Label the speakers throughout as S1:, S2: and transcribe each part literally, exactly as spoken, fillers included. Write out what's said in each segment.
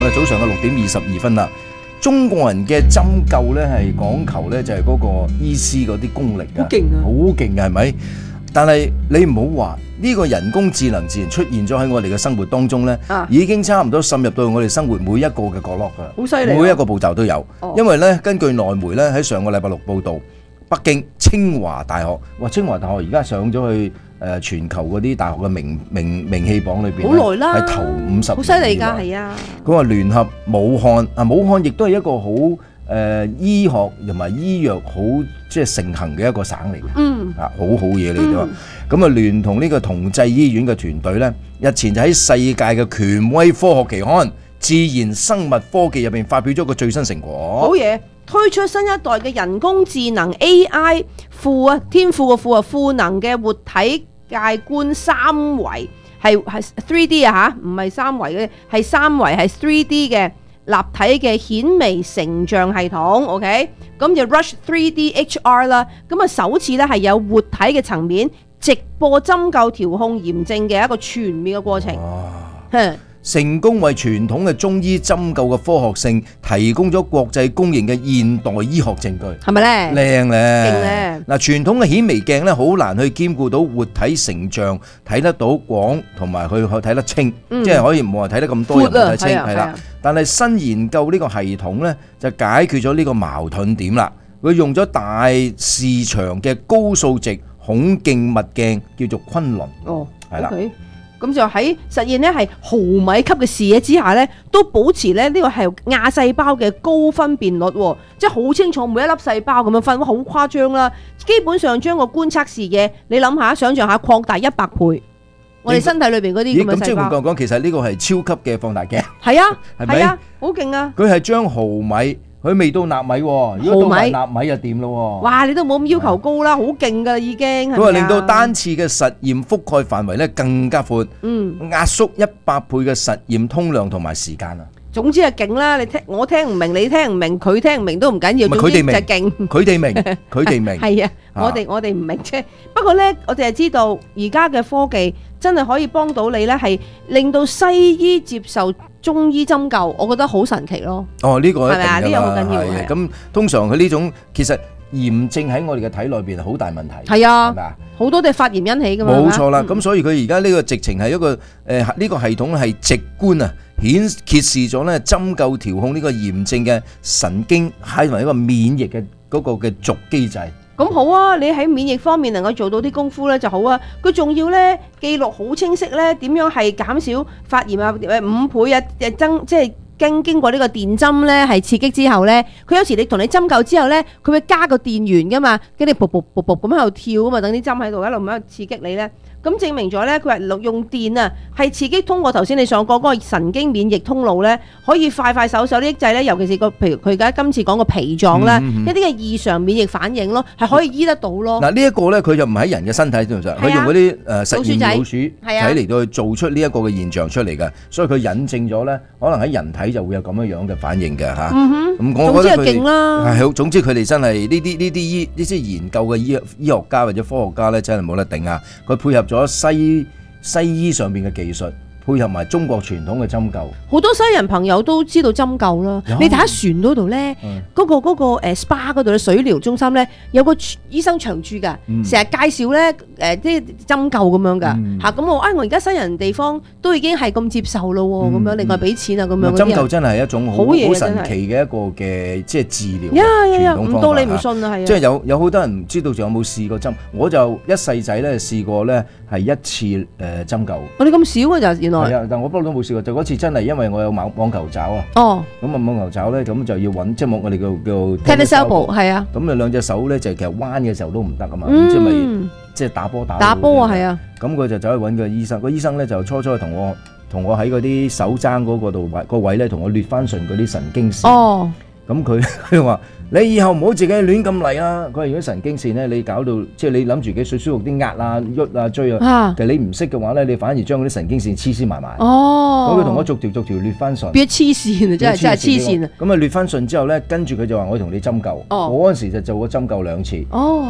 S1: 早上嘅六點二十二分啦。中國人嘅針灸咧係講求咧就係嗰個醫師嗰啲功力
S2: 好勁啊，
S1: 好勁嘅係咪？但係你唔好話呢個人工智能自然出現咗喺我哋嘅生活當中咧，
S2: 啊、
S1: 已經差唔多滲入到我哋生活每一個嘅角落㗎啦。
S2: 好犀利，
S1: 每一個步驟都有。
S2: 哦、
S1: 因為咧根據內媒咧喺上個禮拜六報導，北京清華大學，哇！清華大學而家上咗去。誒全球嗰啲大學嘅名名名氣榜裏邊，
S2: 好耐啦，
S1: 係頭五十，
S2: 好犀利㗎，係啊！
S1: 佢話聯合武漢啊，武漢亦都係一個好誒、呃、醫學同埋醫藥好即係盛行嘅一個省嚟嘅，
S2: 嗯
S1: 啊好好嘢嚟㗎。咁啊聯同呢個同濟醫院嘅團隊咧，日前就喺世界嘅權威科學期刊《自然生物科技》入邊發表咗個最新成果。
S2: 好嘢！推出新一代嘅人工智能 A I 賦啊，天賦嘅賦啊，賦能嘅活體界觀三維係係 three D 啊嚇，唔係三維嘅，係三維係 three D 嘅立體嘅顯微成像系統 ，OK， 咁就 Rush three D H R 啦，咁啊首次咧係有活體嘅層面直播針灸調控炎症嘅一個全面嘅過程。
S1: 哇成功為傳統嘅中醫針灸嘅科學性提供咗國際公認嘅現代醫學證據，
S2: 係咪咧？
S1: 靚咧，
S2: 勁咧！
S1: 嗱，傳統嘅顯微鏡咧，好難去兼顧到活體成像，睇得到廣同埋去去睇得清，
S2: 嗯、
S1: 即係可以冇話睇得咁多人睇清，係啦。
S2: 啊、
S1: 但係新研究呢個系統咧，就解決咗呢個矛盾點啦。佢用咗大視場嘅高數值孔徑物鏡，叫做昆侖。
S2: 哦，
S1: 係啦。
S2: Okay. 咁就喺實現咧係毫米級嘅視野之下咧，都保持咧呢個係亞細胞嘅高分辨率，即係好清楚每一粒細胞咁樣分，好誇張啦！基本上將個觀測視野，你諗下，想像下擴大一百倍，我哋身體裏邊嗰啲咁嘅細胞。
S1: 咁即係換句講，其實呢個係超級嘅放大鏡。
S2: 係啊，
S1: 係咪？
S2: 係啊，好勁啊！
S1: 佢係將毫米。佢未到納米喎，如果到埋納米就掂咯喎。
S2: 哇！你都冇咁要求高啦，好勁噶已經。佢
S1: 話令到單次嘅實驗覆蓋範圍咧更加闊，嗯，壓縮一百倍嘅實驗通量同埋時間啊。
S2: 總之係勁啦！你聽我聽唔明，你聽唔明，佢聽唔明都唔緊要。總之就係勁。
S1: 佢哋明，佢哋明。
S2: 係啊，我哋我哋唔明啫。不過咧，我哋係知道而家嘅科技真係可以幫到你咧，係令到西醫接受中醫針灸，我覺得好神奇咯。
S1: 哦，呢、這個一定㗎啦，
S2: 係咪啊？呢個好緊要嘅。
S1: 咁通常佢呢種其實炎症喺我哋嘅體內邊係好大問題。
S2: 係啊，
S1: 係咪啊？
S2: 好多都係發炎引起㗎嘛。
S1: 冇錯啦。咁、
S2: 嗯、
S1: 所以佢而家呢個直情係一個誒呢、呃這個系統係直觀啊，顯揭示咗咧針灸調控呢個炎症嘅神經係為一個免疫嘅嗰個嘅軸機制。
S2: 咁好啊！你喺免疫方面能夠做到啲功夫咧就好啊。佢仲要咧記錄好清晰咧，點樣係減少發炎啊？誒五倍啊！誒增即係經經過呢個電針咧係刺激之後咧，佢有時你同你針灸之後咧，佢會加個電源噶嘛，跟住噗噗噗噗咁喺度跳啊嘛，等啲針喺度一路咁樣刺激你咧。咁證明咗咧，佢係用電啊，係刺激通過頭先你上過嗰個神經免疫通路咧，可以快快手手啲抑制咧，尤其是個譬如佢而家今次講個脾臟咧，嗯嗯、一啲嘅異常免疫反應咯，係可以醫得到咯。嗱、嗯，
S1: 呢一個咧，佢就唔喺人嘅身體上，佢、啊、用嗰啲誒實驗老鼠睇嚟到去做出呢一個嘅現象出嚟嘅，所以佢引證咗咧，可能喺人體就會有咁樣樣嘅反應嘅嚇。咁、嗯嗯、我覺得佢哋係好，總之佢哋真係呢啲呢啲醫呢啲研究嘅醫醫學家或者科學家咧，真係冇得頂啊！佢配合咗西西醫上邊嘅技術，配合埋中國傳統嘅針灸，
S2: 好多西人朋友都知道針灸啦。你睇下船嗰度咧，嗰個嗰個誒 S P A 嗰度嘅水療中心咧，有個醫生長駐㗎，成日介紹咧誒啲針灸咁樣㗎嚇。咁我啊，我而家西人地方都已經係咁接受咯喎，咁樣另外俾錢啊咁樣。
S1: 針灸真係一種好好神奇嘅一個嘅即係治療傳統方法。
S2: 唔到你唔信啊，係啊！
S1: 即係有有好多人唔知道仲有冇試過針，我就一世仔咧試過咧係一次誒針灸。
S2: 我哋咁少㗎咋原來？
S1: 係啊，但我不嬲都冇試過，就嗰次真係因為我有網網球爪啊。
S2: 哦。咁
S1: 啊網球爪咧，咁就要揾即係我哋叫叫
S2: tennis elbow 係啊。
S1: 咁啊兩隻手咧就其實彎嘅時候都唔得啊嘛，咁即係咪即係打波打
S2: 打波啊係啊。
S1: 咁佢就走去揾個醫生，個醫生咧就初初同我同我喺嗰啲手踭嗰個度位個位咧同我捋翻順嗰啲神經線。哦。咁佢佢話：你以後唔好自己亂咁嚟啦。佢話如果神經線咧，你搞到即係你諗住自己舒舒服啲壓啊、喐啊、追啊，其實你唔識嘅話咧，你反而將嗰啲神經線黐黐埋埋。哦。咁佢同我逐條逐條捋翻順。變黐線啊！真係真係黐線啊！咁啊捋翻順之後咧，跟住佢就話我同你針灸。哦。我嗰陣時就做過針灸兩次。哦。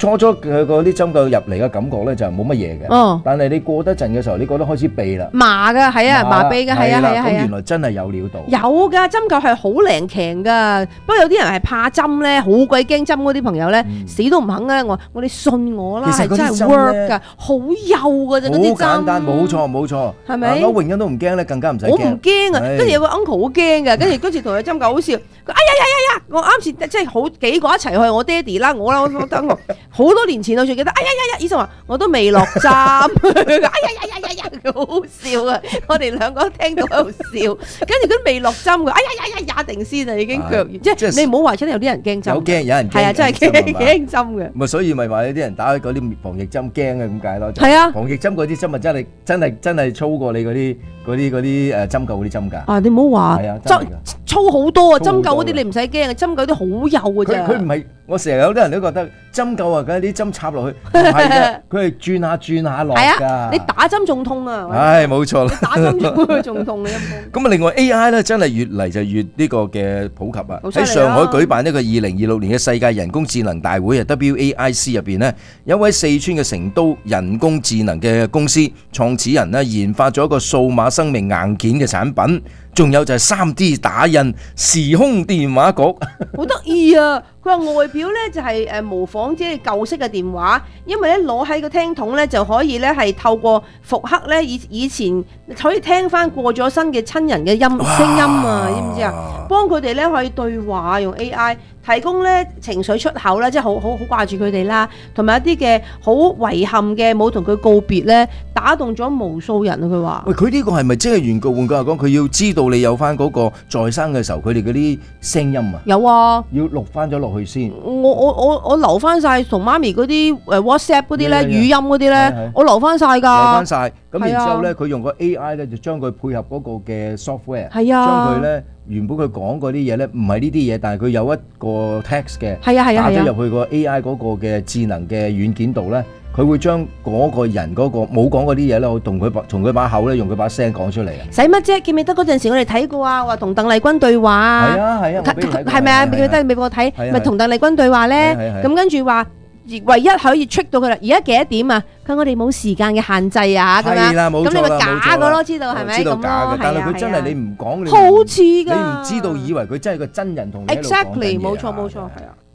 S1: 初初佢嗰啲針灸入嚟嘅感覺咧就冇乜嘢嘅，
S2: 哦，
S1: 但係你過得陣嘅時候，你覺得開始痹啦，
S2: 麻㗎，係啊，麻痹㗎，係啊，係啊，
S1: 咁
S2: 係啊。
S1: 原來真係有料到。
S2: 有㗎，針灸係好靈強㗎。不過有啲人係怕針咧，好鬼驚針嗰啲朋友咧，死都唔肯咧。我我你信我啦，係真係 work 㗎，好幼㗎啫嗰啲針。
S1: 好簡單，冇錯冇錯，
S2: 係咪？
S1: 我永遠都唔驚咧，更加唔使驚。
S2: 我唔驚啊，跟住有個 uncle 好驚㗎，跟住嗰次同佢針灸好笑，佢哎呀呀呀呀！我啱先即係好幾個一齊去，我爹哋啦，我啦，我我等我好多年前我仲記得，哎呀呀呀！醫生話我都未落針，哎呀呀呀呀呀！好笑啊！我哋兩個聽到喺度笑，跟住佢未落針㗎，哎呀呀呀呀定先啊，已經腳軟，即係你唔好話真係有啲人驚針，
S1: 有驚有人驚，
S2: 係啊，真係驚驚針嘅。
S1: 咪所以咪話有啲人打嗰啲防疫針驚嘅咁解咯。
S2: 係啊，
S1: 防疫針嗰啲針咪真係真係真係粗過你嗰啲嗰啲嗰啲誒針灸嗰啲針㗎。
S2: 啊，你唔好話，
S1: 係啊，真係㗎，
S2: 粗好多啊！針灸嗰啲你唔使驚啊，針灸啲好幼㗎咋。
S1: 佢佢唔係，我成日有啲人都覺得針灸啊，梗係啲針插落去，唔係嘅，佢係轉下轉下落㗎。
S2: 係啊，你打針仲痛啊！
S1: 唉，冇錯啦，
S2: 打針仲仲痛你陰公。
S1: 咁啊，另外 A I 咧真係越嚟就越呢個嘅普及啊！喺上海舉辦呢個二零二六年嘅世界人工智能大會啊 W A I C 入邊呢，有一位四川嘅成都人工智能嘅公司創始人呢，研發咗一個數碼生命硬件嘅產品，仲有就係 三 D 打印時空電話局，
S2: 好得意啊！佢話外表咧就係誒模仿即係舊式嘅電話，因為咧攞喺個聽筒咧就可以咧係透過復刻咧以以前可以聽翻過咗身嘅親人嘅音聲音啊，知唔知啊？幫佢哋咧可以對話用 A I 提供咧情緒出口啦，即係好好好掛住佢哋啦，同埋一啲嘅好遺憾嘅冇同佢告別咧，打動咗無數人啊！佢話：
S1: 喂，佢呢個係咪即係原句換句話講，佢要知道你有翻嗰個在生嘅時候佢哋嗰啲聲音啊？
S2: 有啊，
S1: 要錄翻咗落去先。
S2: 我我我我留翻晒同媽咪嗰啲誒 WhatsApp 嗰啲咧語音嗰啲咧，我留翻晒㗎。
S1: 留翻晒，咁然之後咧，佢用個 A I 咧就將佢配合嗰個嘅 software，
S2: 係啊，
S1: 將佢咧原本佢講嗰啲嘢咧唔係呢啲嘢，但係佢有一個 text 嘅，
S2: 係啊係啊，
S1: 打咗入去個 A I 嗰個嘅智能嘅軟件度咧，佢會將嗰個人嗰個冇講嗰啲嘢咧，我同佢把從佢把口咧用佢把聲講出嚟啊！
S2: 使乜啫？記唔記得嗰陣時我哋睇過啊？話同鄧麗君對話啊？
S1: 係啊係啊，
S2: 係咪啊？記唔記得你俾我睇？咪同鄧麗君對話咧？咁跟住話。唯一可以 trick 到佢啦，而家幾多點啊？佢我哋冇時間嘅限制啊，咁樣，咁你咪假個咯，知道係咪？
S1: 知道假嘅，但係佢真係你唔講，你好
S2: 似㗎，
S1: 你唔知道以為佢真係個真人同你喺度講緊嘢。
S2: Exactly，冇錯冇錯，係啊。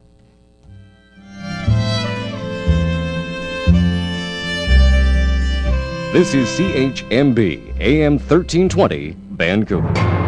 S3: This is C H M B A M thirteen twenty Vancouver。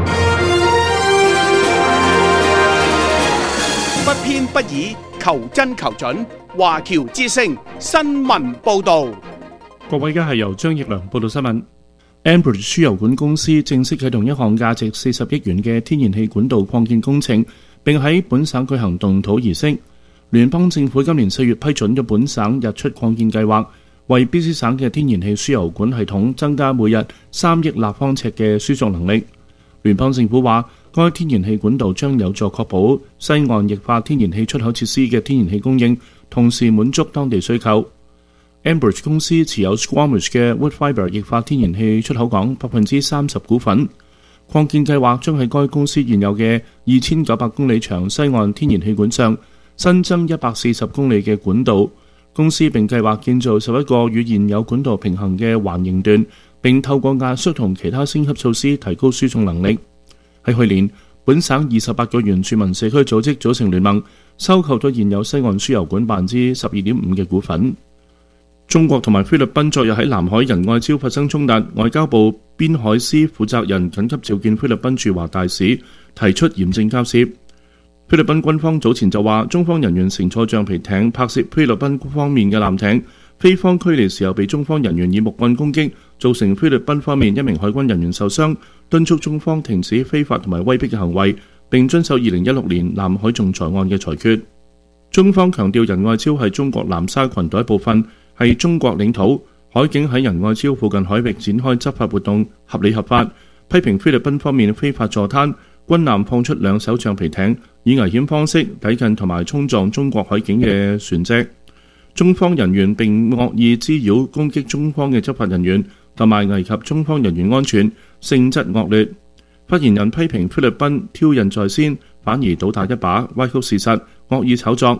S4: 不偏不倚，求真求準。華僑之聲新聞報導，
S5: 各位，而家係由張奕良報道新聞。Enbridge 輸油管公司正式啟動一項價值四十億元嘅天然氣管道擴建工程，並喺本省舉行動土儀式。聯邦政府今年四月批准咗本省日出擴建計劃，為 B C 省嘅天然氣輸油管系統增加每日三億立方尺嘅輸送能力。聯邦政府話，該天然氣管道將有助確保西岸液化天然氣出口設施嘅天然氣供應，同時滿足當地需求。Enbridge 公司持有 Squamish 嘅 Woodfibre 液化天然氣出口港百分之三十股份。擴建計劃將喺該公司現有嘅二千九百公里長西岸天然氣管上新增一百四十公里嘅管道。公司並計劃建造十一個與現有管道平衡嘅環形段，並透過壓縮同其他升級措施提高輸送能力。喺去年，本省二十八個原住民社區組織組成聯盟，收購咗現有西岸輸油管百分之十二點五嘅股份。中國同埋菲律賓昨日喺南海仁愛礁發生衝突，外交部邊海司負責人緊急召見菲律賓駐華大使，提出嚴正交涉。菲律賓軍方早前就話，中方人員乘坐橡皮艇拍攝菲律賓方面嘅艦艇，菲方驅離時候被中方人員以木棍攻擊，造成菲律賓方面一名海軍人員受傷，敦促中方停止非法同埋威逼嘅行為，並遵守二零一六年南海仲裁案嘅裁決。中方強調仁愛礁係中國南沙群島一部分，係中國領土，海警喺仁愛礁附近海域展開執法活動合理合法，批評菲律賓方面非法坐灘，軍艦放出兩艘橡皮艇，以危險方式抵近同埋衝撞中國海警嘅船隻。中方人員並惡意滋擾攻擊中方嘅執法人員，同埋危及中方人員安全，性質惡劣。發言人批評菲律賓挑釁在先，反而倒打一耙，歪曲事實，惡意炒作。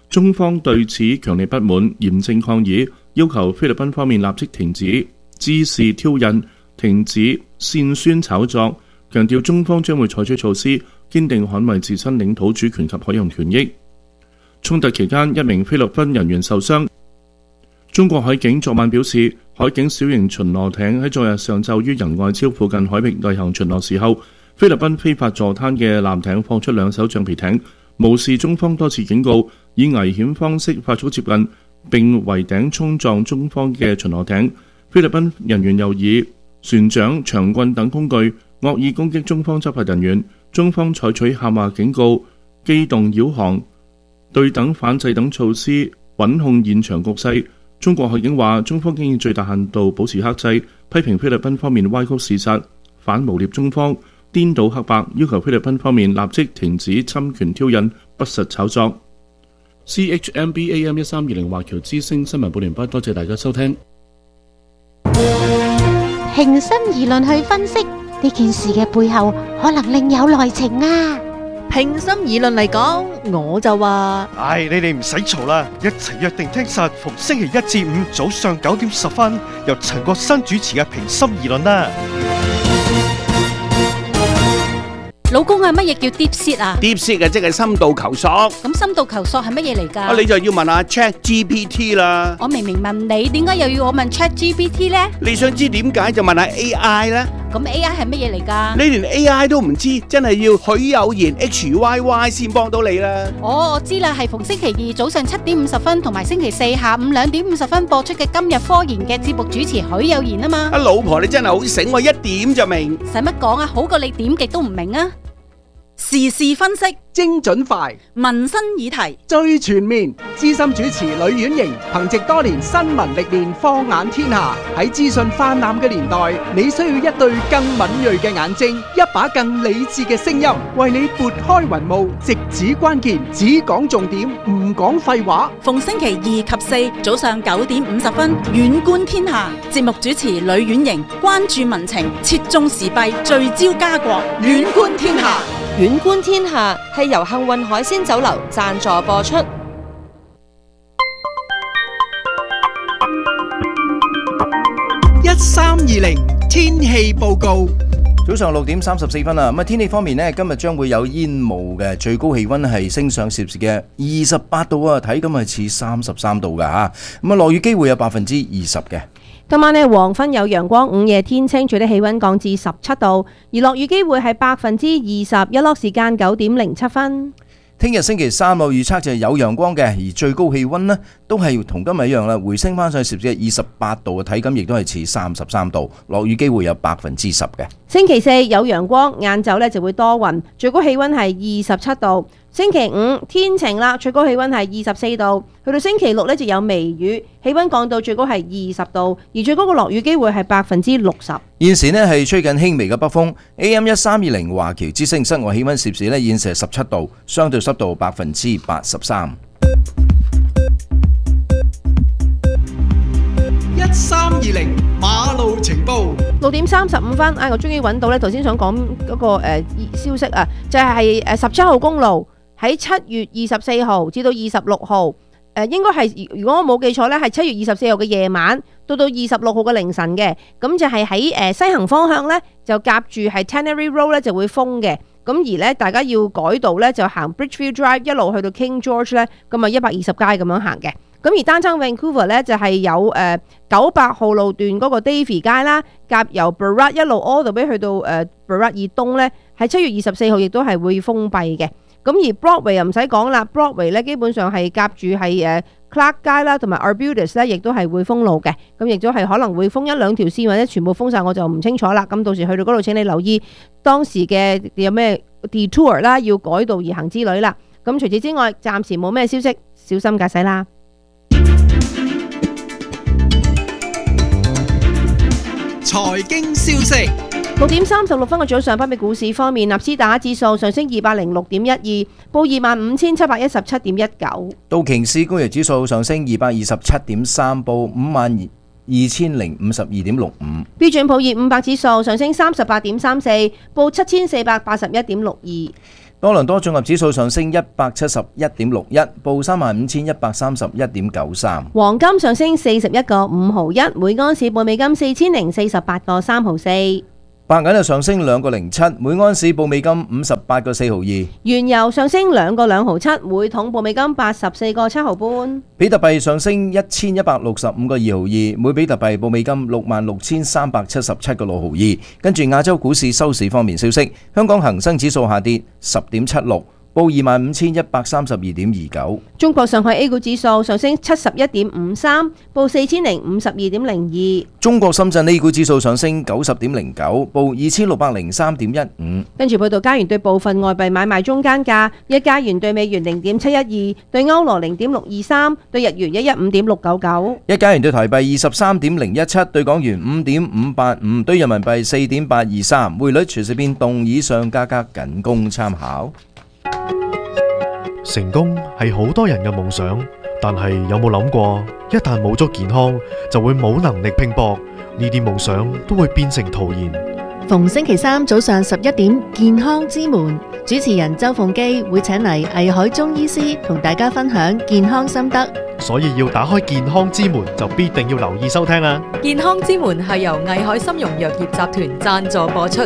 S5: 中方對此強烈不滿，嚴正抗議，要求菲律賓方面立即停止滋事挑釁，停止煽宣炒作，強調中方將會採取措施，堅定捍衛自身領土主權及海洋權益。衝突期間，一名菲律賓人員受傷。中國海警昨晚表示，海警小型巡邏艇喺昨日上晝於仁愛礁附近海域例行巡邏時候，菲律賓非法坐灘嘅艦艇放出兩艘橡皮艇，無視中方多次警告，以危險方式快速接近並圍頂衝撞中方嘅巡邏艇。菲律賓人員又以船槳、長棍等工具惡意攻擊中方執法人員，中方採取喊話警告、機動繞航、對等反制等措施，穩控現場局勢。中國海警話，中方經已最大限度保持克制，批評菲律賓方面歪曲事實、反誣衊中方、顛倒黑白，要求菲律賓方面立即停止侵權挑釁、不實炒作。C H M B A M 一三二零華僑之聲新聞報完畢，多謝大家收聽。
S6: 平心而論去分析呢件事嘅背後，可能另有內情啊！
S7: 平心而論嚟講，我就話：
S8: 唉，你哋唔使嘈啦，一齊約定聽實，逢星期一至五早上九點十分，由陳國新主持嘅平心而論啦。
S9: 老公啊，乜嘢叫 deep seat 啊
S4: ？deep seat 嘅即係深度求索。
S9: 咁深度求索係乜嘢嚟㗎？
S4: 啊，你就要問下 Chat G P T 啦。
S9: 我明明問你，點解又要我問 Chat G P T 呢？
S4: 你想知點解就問下 A I 啦。
S9: 咁 A I 係乜嘢嚟㗎？
S4: 你連 A I 都唔知，真係要許有言 H Y Y 先幫到你啦。
S9: 哦，我知啦，係逢星期二早上七點五十分同埋星期四下午兩點五十分播出嘅今日科研嘅節目主持許有言啊嘛。
S4: 啊，老婆你真係好醒喎，一點就明。
S9: 使乜講啊？好過你點極都唔明啊！
S10: 時事分析
S11: 精準快，
S10: 民生議題
S11: 最全面。資深主持呂婉瑩憑藉多年新聞歷練，放眼天下。喺資訊泛濫嘅年代，你需要一對更敏銳嘅眼睛，一把更理智嘅聲音，為你撥開雲霧，直指關鍵，只講重點，唔講廢話。
S10: 逢星期二及四早上九點五十分，遠觀天下。節目主持呂婉瑩關注民情，切中時弊，聚焦家國，遠觀天下。
S12: 遠觀天下係由幸運海鮮酒樓贊助播出。
S11: 一三二零天氣報告。
S1: 早上六點三十四分啊！咁啊，天氣方面呢，今日將會有煙霧嘅，最高氣溫係升上攝氏嘅二十八度啊，睇咁係似三十三度噶吓。咁啊，落雨機會有百分之二十嘅。
S2: 今晚呢，黃昏有陽光，午夜天清，最低氣溫降至十七度，而落雨機會係百分之二十，日落時間九點零七分。
S1: 聽日星期三我預測就係有陽光嘅，而最高氣溫呢都係同今日一樣啦，回升翻上攝氏二十八度嘅，體感亦都係似三十三度，落雨機會有百分之十嘅。
S2: 星期四有陽光，晏晝呢就會多雲，最高氣溫係二十七度。星期五天晴啦，最高氣溫係二十四度。去到星期六呢就有微雨，氣溫降到最高係二十度，而最高嘅落雨機會係百分之六十。
S1: 現時呢係吹緊輕微嘅北風 ，A M 一三二零華僑之聲室外氣溫攝氏呢現時係十七度，相對濕度百分之八十三。
S11: 一三二零馬路情報，
S2: 六點三十五分，啊，我終於揾到呢頭先想講嗰、那個誒、呃、消息啊，就係誒十七號公路。喺七月二十四號至到二十六號，誒、呃、應該係如果我冇記錯咧，係七月二十四號嘅夜晚到到二十六號嘅凌晨嘅，咁就係喺誒西行方向咧就夾住係 Tannery Road 咧就會封嘅，咁而咧大家要改道咧就行 Bridgeview Drive 一路去到 King George 咧，咁啊一百二十街咁樣行嘅，咁而單撐 Vancouver 咧就係有誒九百號路段嗰個 Davie 街啦，夾由 Burrard 一路 all the way 去到誒 Burrard 以東咧，喺七月二十四號亦都係會封閉嘅。咁而 Broadway 又唔使講啦 ，Broadway 咧基本上係夾住係誒 Clark 街啦，同埋 Arbutus 咧，亦都係會封路嘅。咁亦都係可能會封一兩條線，或者全部封晒，我就唔清楚啦。咁到時去到嗰度請你留意當時嘅有咩 detour 啦，要改道而行之類啦。咁除此之外，暫時冇咩消息，小心駕駛啦。
S11: 財經消息。
S2: 六點三十六分嘅早上，北美股市方面，納斯達克指數上升二百零六點一二，報二萬五千七百一十七點一九。
S1: 道瓊斯工業指數上升二百二十七點三，報五萬二千零五十二點六五。
S2: 標準普爾五百指數上升三十八點三四，報七千四百八十一點六二。
S1: 多倫多綜合指數上升一百七十一點六一，報三萬五千一百三十一點九三。
S2: 黃金上升四十一個五毫一，每安士報美金四千零四十八個三毫四。
S1: 白銀就上升兩個零七，每安士報美金五十八個四毫二。
S2: 原油上升兩個兩毫七，每桶報美金八十四個七毫半。
S1: 比特幣上升一千一百六十五個二毫二，每比特幣報美金六萬六千三百七十七個六毫二。跟住亞洲股市收市方面消息，香港恒生指數下跌十點七六。報二萬五千一百三十二點二九。
S2: 中國上海 A 股指數上升七十一點五三，報四千零五十二點零二。
S1: 中國深圳 A 股指數上升九十點零九，報二千六百零三點一五。
S2: 跟住報道加元對部分外幣買賣中間價：一加元對美元零點七一二，對歐羅零點六二三，對日元一一五點六九九。
S1: 一加元對台幣二十三點零一七，對港元五點五八五，對人民幣四點八二三。匯率隨時變動，以上價格僅供參考。
S13: 成功係好多人嘅夢想，但係有冇諗過，一旦冇咗健康，就會冇能力拼搏，呢啲夢想都會變成徒然。
S7: 逢星期三早上十一點，健康之門主持人周鳳基會請嚟藝海中醫師同大家分享健康心得，
S13: 所以要打開健康之門，就必定要留意收聽啦。
S14: 健康之門係由藝海參茸藥業集團贊助播出。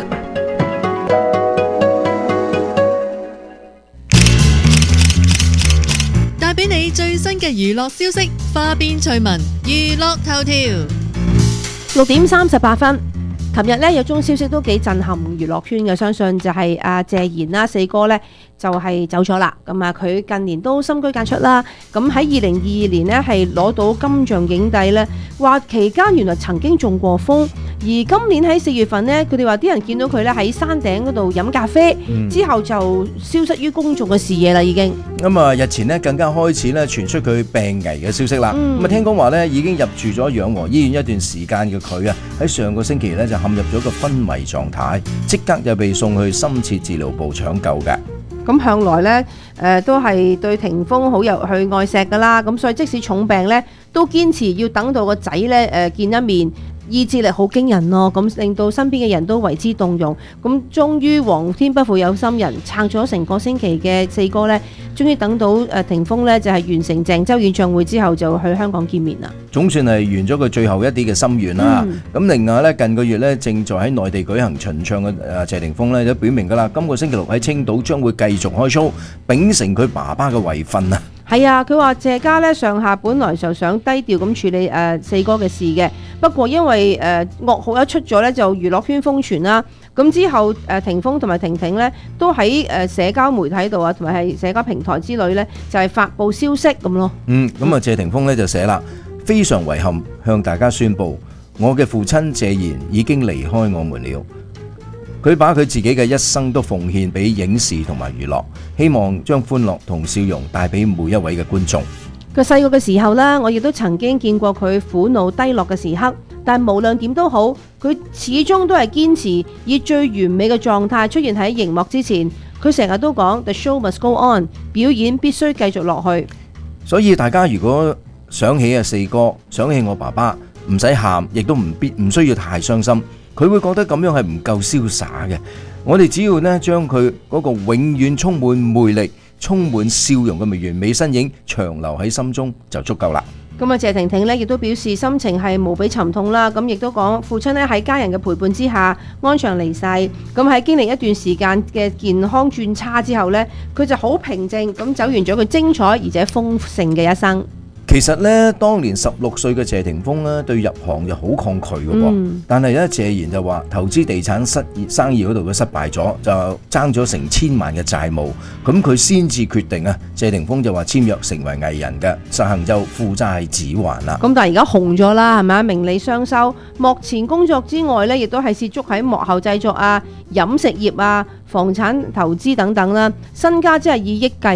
S7: 帶俾你最新嘅娛樂消息，花邊趣聞，娛樂頭條。
S2: 六點三十八分，琴日呢有宗消息都幾震撼娛樂圈嘅，相信就係阿謝賢啦，四哥呢就係走咗啦。咁啊，佢近年都深居簡出啦。咁喺二零二二年呢係攞到金像影帝呢，話期間原來曾經中過風。而今年喺四月份呢，佢哋話啲人見到佢咧喺山頂嗰度飲咖啡，嗯、之後就消失於公眾嘅視野啦，已經。
S1: 咁啊，日前呢更加開始咧傳出佢病危嘅消息啦。咁啊、嗯，聽講話咧已經入住咗養和醫院一段時間嘅佢啊，喺上個星期咧就陷入咗個昏迷狀態，即刻就被送去深切治療部搶救嘅。
S2: 咁向來咧，誒、呃、都係對霆鋒好有去愛錫噶啦，咁所以即使重病咧，都堅持要等到個仔咧誒見一面。意志力好驚人咯，咁令到身邊嘅人都為之動容。咁終於皇天不負有心人，撐咗成個星期嘅四哥呢，終於等到誒霆鋒呢，就係完成鄭州演唱會之後，就去香港見面啦。
S1: 總算係完咗佢最後一啲嘅心願啦。咁、嗯、另外呢，近個月呢，正在喺內地舉行巡唱嘅誒謝霆鋒呢，都表明㗎啦，今個星期六喺青島將會繼續開 show，秉承佢爸爸嘅遺訓啊。
S2: 係啊，佢話謝家咧上下本來就想低調咁處理誒、呃、四哥嘅事嘅，不過因為誒、呃、噩耗一出咗咧，就娛樂圈瘋傳啦。咁之後誒、呃、霆鋒同埋婷婷咧都喺誒、呃、社交媒體度啊，同埋係社交平台之類咧，就係、是、發布消息咁咯。嗯，
S1: 咁啊謝霆鋒咧就寫啦，非常遺憾向大家宣佈，我嘅父親謝賢已經離開我們了。佢把佢自己嘅一生都奉獻俾影視同埋娛樂，希望將歡樂同笑容帶俾每一位嘅觀眾。
S2: 佢細個嘅時候呢，我亦都曾經見過佢苦惱低落嘅時刻，但無論點都好，佢始終都係堅持以最完美嘅狀態出現喺熒幕之前。佢成日都講 The show must go on， 表演必須繼續落去。
S1: 所以大家如果想起阿四哥，想起我爸爸，唔使喊，亦都唔必唔需要太傷心。佢會覺得咁樣係唔夠瀟灑嘅。我哋只要呢將佢嗰個永遠充滿魅力、充滿笑容嘅完美身影長留喺心中就足夠啦。
S2: 咁啊，謝婷婷呢亦都表示心情係無比沉痛啦。咁亦都講父親呢喺家人嘅陪伴之下安詳離世。咁喺經歷一段時間嘅健康轉差之後呢，佢就好平靜咁走完咗佢精彩而且豐盛嘅一生。
S1: 其實咧，當年十六歲嘅謝霆鋒咧，對入行就好抗拒嘅喎。嗯、但係咧，謝賢就話投資地產失生意嗰度佢失敗咗，就爭咗成千萬嘅債務，咁佢先至決定啊。謝霆鋒就話簽約成為藝人嘅，實行就負債子還啦。
S2: 咁但係而家紅咗啦，係咪？名利雙收，幕前工作之外咧，亦都係涉足喺幕後製作啊、飲食業啊、房產投資等等啦，身家真係以億計嘅。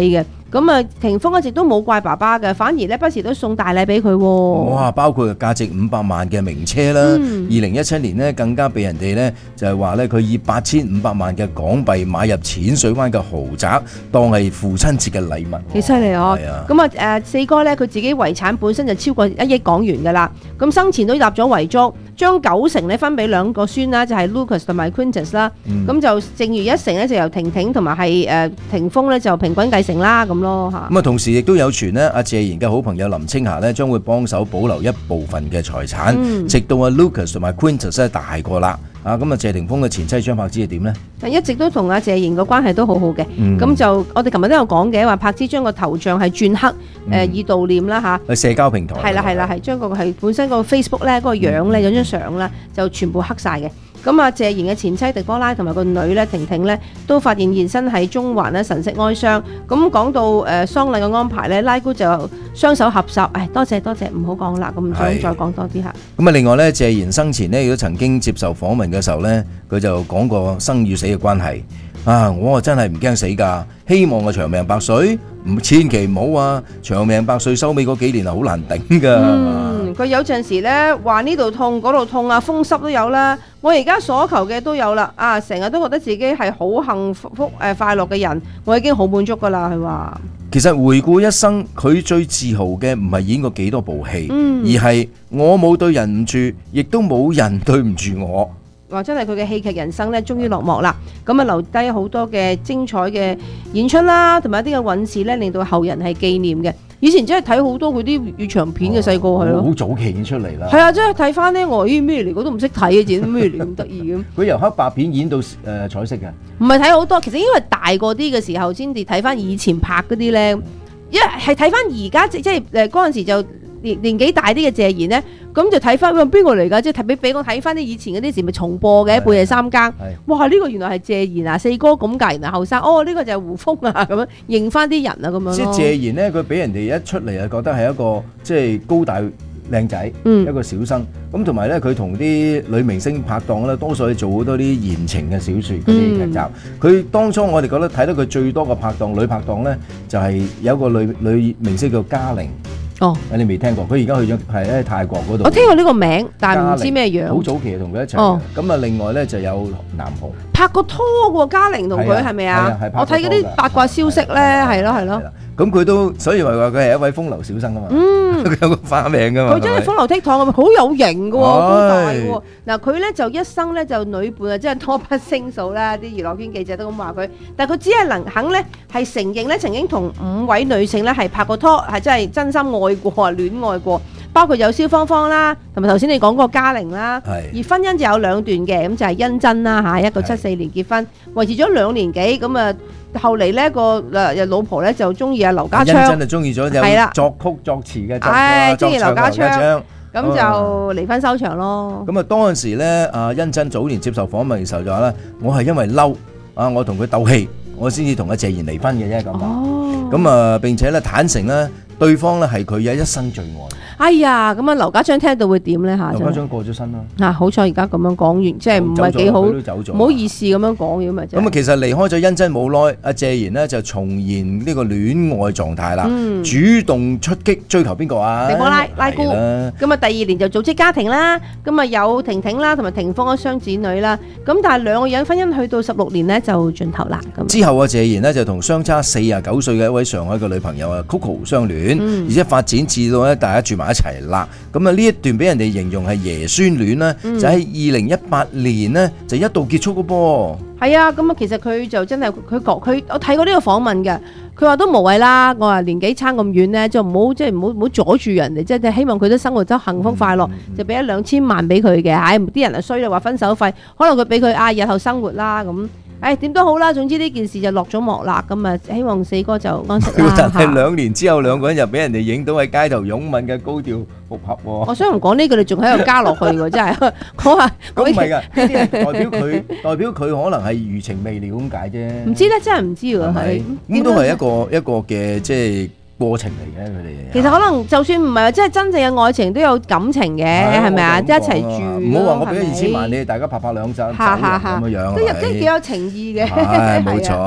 S2: 咁啊，霆鋒一直都冇怪爸爸嘅，反而咧不時都送大禮俾佢喎。
S1: 哇！包括價值五百萬嘅名車啦，二零一七年呢更加俾人哋呢就係話呢，佢以八千五百萬嘅港幣買入淺水灣嘅豪宅，當係父親節嘅禮物。
S2: 幾犀利啊！咁啊誒四哥呢，佢自己遺產本身就超過一億港元㗎啦，咁生前都立咗遺囑，將九成呢分俾兩個孫啦，就係 Lucas 同埋 Quintus 啦，咁就剩餘一成呢，就由婷婷同埋係誒霆鋒呢，就平均繼承啦咁咯嚇。
S1: 咁啊，同時亦都有傳呢，阿謝賢嘅好朋友林青霞呢，將會幫手保留一部分嘅財產，
S2: 嗯、
S1: 直到阿 Lucas 同埋 Quintus 咧大個啦。啊，咁啊，謝霆鋒嘅前妻張柏芝係點呢？
S2: 一直都同阿謝賢個關係都好好嘅，咁、嗯、就我哋琴日都有講嘅，話柏芝將個頭像係轉黑，誒、嗯呃、以悼念啦嚇。
S1: 喺社交平台。係啦係啦係，
S2: 將個係本身個 Facebook 咧嗰個樣咧有張相啦，就全部黑晒嘅。咁啊，謝賢嘅前妻狄波拉同埋個女咧婷婷咧，都發現現身喺中環咧神色哀傷。咁講到誒喪禮嘅安排咧，拉姑就雙手合十，誒多謝多謝，唔好講啦，咁唔想再講多啲嚇。咁
S1: 啊，另外咧，謝賢生前咧亦都曾經接受訪問嘅時候咧，佢就講過生與死嘅關係。啊，我啊真係唔驚死㗎，希望我長命百歲，唔千祈唔好啊！長命百歲收尾嗰幾年啊，好難頂㗎。
S2: 嗯，佢有陣時咧話呢度痛嗰度痛啊，風濕都有啦。我而家所求嘅都有啦，啊，成日都覺得自己係好幸福誒、呃、快樂嘅人，我已經好滿足㗎啦。佢話
S1: 其實回顧一生，佢最自豪嘅唔係演過幾多部戲，嗯、而係我冇對人唔住，亦都冇人對唔住我。
S2: 話真係佢嘅戲劇人生咧，終於落幕啦！咁啊，留低好多嘅精彩嘅演出啦，同埋一啲嘅韻事咧，令到後人係紀念嘅。以前真係睇好多嗰啲粵語長片嘅細個係咯，
S1: 好早期已經出嚟啦。
S2: 係啊，真係睇翻咧，我咦咩嚟？我都唔識睇嘅，自己咩嚟咁得意嘅。
S1: 佢由黑白片演到誒、呃、彩色嘅，
S2: 唔係睇好多，其實因為大個啲嘅時候先至睇翻以前拍嗰啲咧，因為係睇翻而家即即係誒嗰陣時就年年紀大啲嘅謝賢咧。咁就睇翻邊個嚟㗎？即係俾俾我睇翻啲以前嗰啲時咪重播嘅半夜三更。哇！呢、呢個原來係謝賢啊，四哥咁㗎，原來後生。哦，呢、呢個就係胡楓啊，咁樣認翻啲人啊，咁樣。
S1: 即係謝賢咧，佢俾人哋一出嚟啊，覺得係一個即係高大靚仔，嗯、一個小生。咁同埋咧，佢同啲女明星拍檔咧，多數係做好多啲言情嘅小説嗰啲劇集。佢、嗯、當初我哋覺得睇到佢最多嘅拍檔女拍檔咧，就係、是、有一個女女明星叫嘉玲。
S2: 哦，
S1: 你未聽過？佢而家去咗係喺泰國嗰度。
S2: 我聽過呢個名，但係唔知咩樣。
S1: 好早期同佢一齊。咁啊、哦，另外咧就有南紅
S2: 拍過拖喎，嘉玲同佢係咪啊？我睇嗰啲八卦消息咧，係咯係咯。咁
S1: 佢都所以話話佢係一位風流小生啊嘛。嗯，佢有個花名噶嘛。
S2: 佢真係風流倜儻咁，好有型噶喎，好大喎。嗱，佢咧就一生咧就女伴啊，即係多不勝數啦。啲娛樂圈記者都咁話佢，但係佢只係能肯咧係承認咧曾經同五位女性咧係拍過拖，係真係真心愛過、戀愛過，包括有蕭芳芳啦，同埋頭先你講嗰個嘉玲啦。而婚姻就有兩段嘅，咁就係甄珍啦嚇，一九七四年結婚，維持咗兩年幾，咁啊後嚟咧個誒老婆咧就中意阿劉家昌，
S1: 甄珍就中意咗有作曲作詞嘅，
S2: 係中意劉家昌，咁就離婚收場咯。
S1: 咁啊當陣時咧，阿甄珍早年接受訪問嘅時候就話咧，我係因為嬲啊，我同佢鬥氣，我先至同阿謝賢離婚嘅啫咁話。咁啊並且咧坦誠咧，對方咧係佢嘅一生最愛。
S2: 哎呀，咁啊，劉家昌聽到會點咧嚇？
S1: 劉家昌過咗身啦。
S2: 嗱，好彩而家咁樣講完，即係唔係幾好，唔好意思咁樣講嘅咪。
S1: 咁啊，其實離開咗甄珍冇耐，阿謝賢呢就重現呢個戀愛狀態啦，主動出擊追求邊個啊？
S2: 狄波拉拉姑。咁啊，第二年就組織家庭啦，咁啊有婷婷啦，同埋霆鋒一雙子女啦。咁但係兩個人婚姻去到十六年呢就盡頭啦。咁
S1: 之後啊，謝賢呢就同相差四十九歲嘅一位上海嘅女朋友啊 Coco 相戀，而且發展至到咧大家住埋一齊啦，咁啊呢一段俾人哋形容係爺孫戀啦，嗯、就喺二零一八年呢，就一度結束嘅噃。
S2: 係啊，咁啊其實佢就真係佢講佢我睇過呢個訪問嘅，佢話都無謂啦，我話年紀差咁遠呢，就唔好即係唔好唔好阻住人哋，即係希望佢都生活得幸福快樂，嗯、就俾一兩千萬俾佢嘅，唉啲人啊衰啦話分手費，可能佢俾佢啊日後生活啦咁。誒點都好啦，總之呢件事就落咗幕啦，咁啊希望四哥就安息啦。
S1: 但係兩年之後，兩個人又俾人哋影到喺街頭擁吻嘅高調復合喎。
S2: 我想唔講呢句，你仲喺度加落去喎，真係。我話
S1: 咁唔係㗎，呢啲係代表佢代表佢可能係餘情未了咁解啫。
S2: 唔知咧，真係唔知喎，係。
S1: 咁都係一個一個嘅即係過程嚟嘅，佢哋。
S2: 其實可能就算唔係話即係真正嘅愛情，都有感情嘅，係咪啊？即係一齊住。
S1: 唔好話我俾咗二千萬你，大家拍拍兩陣咁樣樣，
S2: 都都幾有情意嘅。
S1: 係冇錯。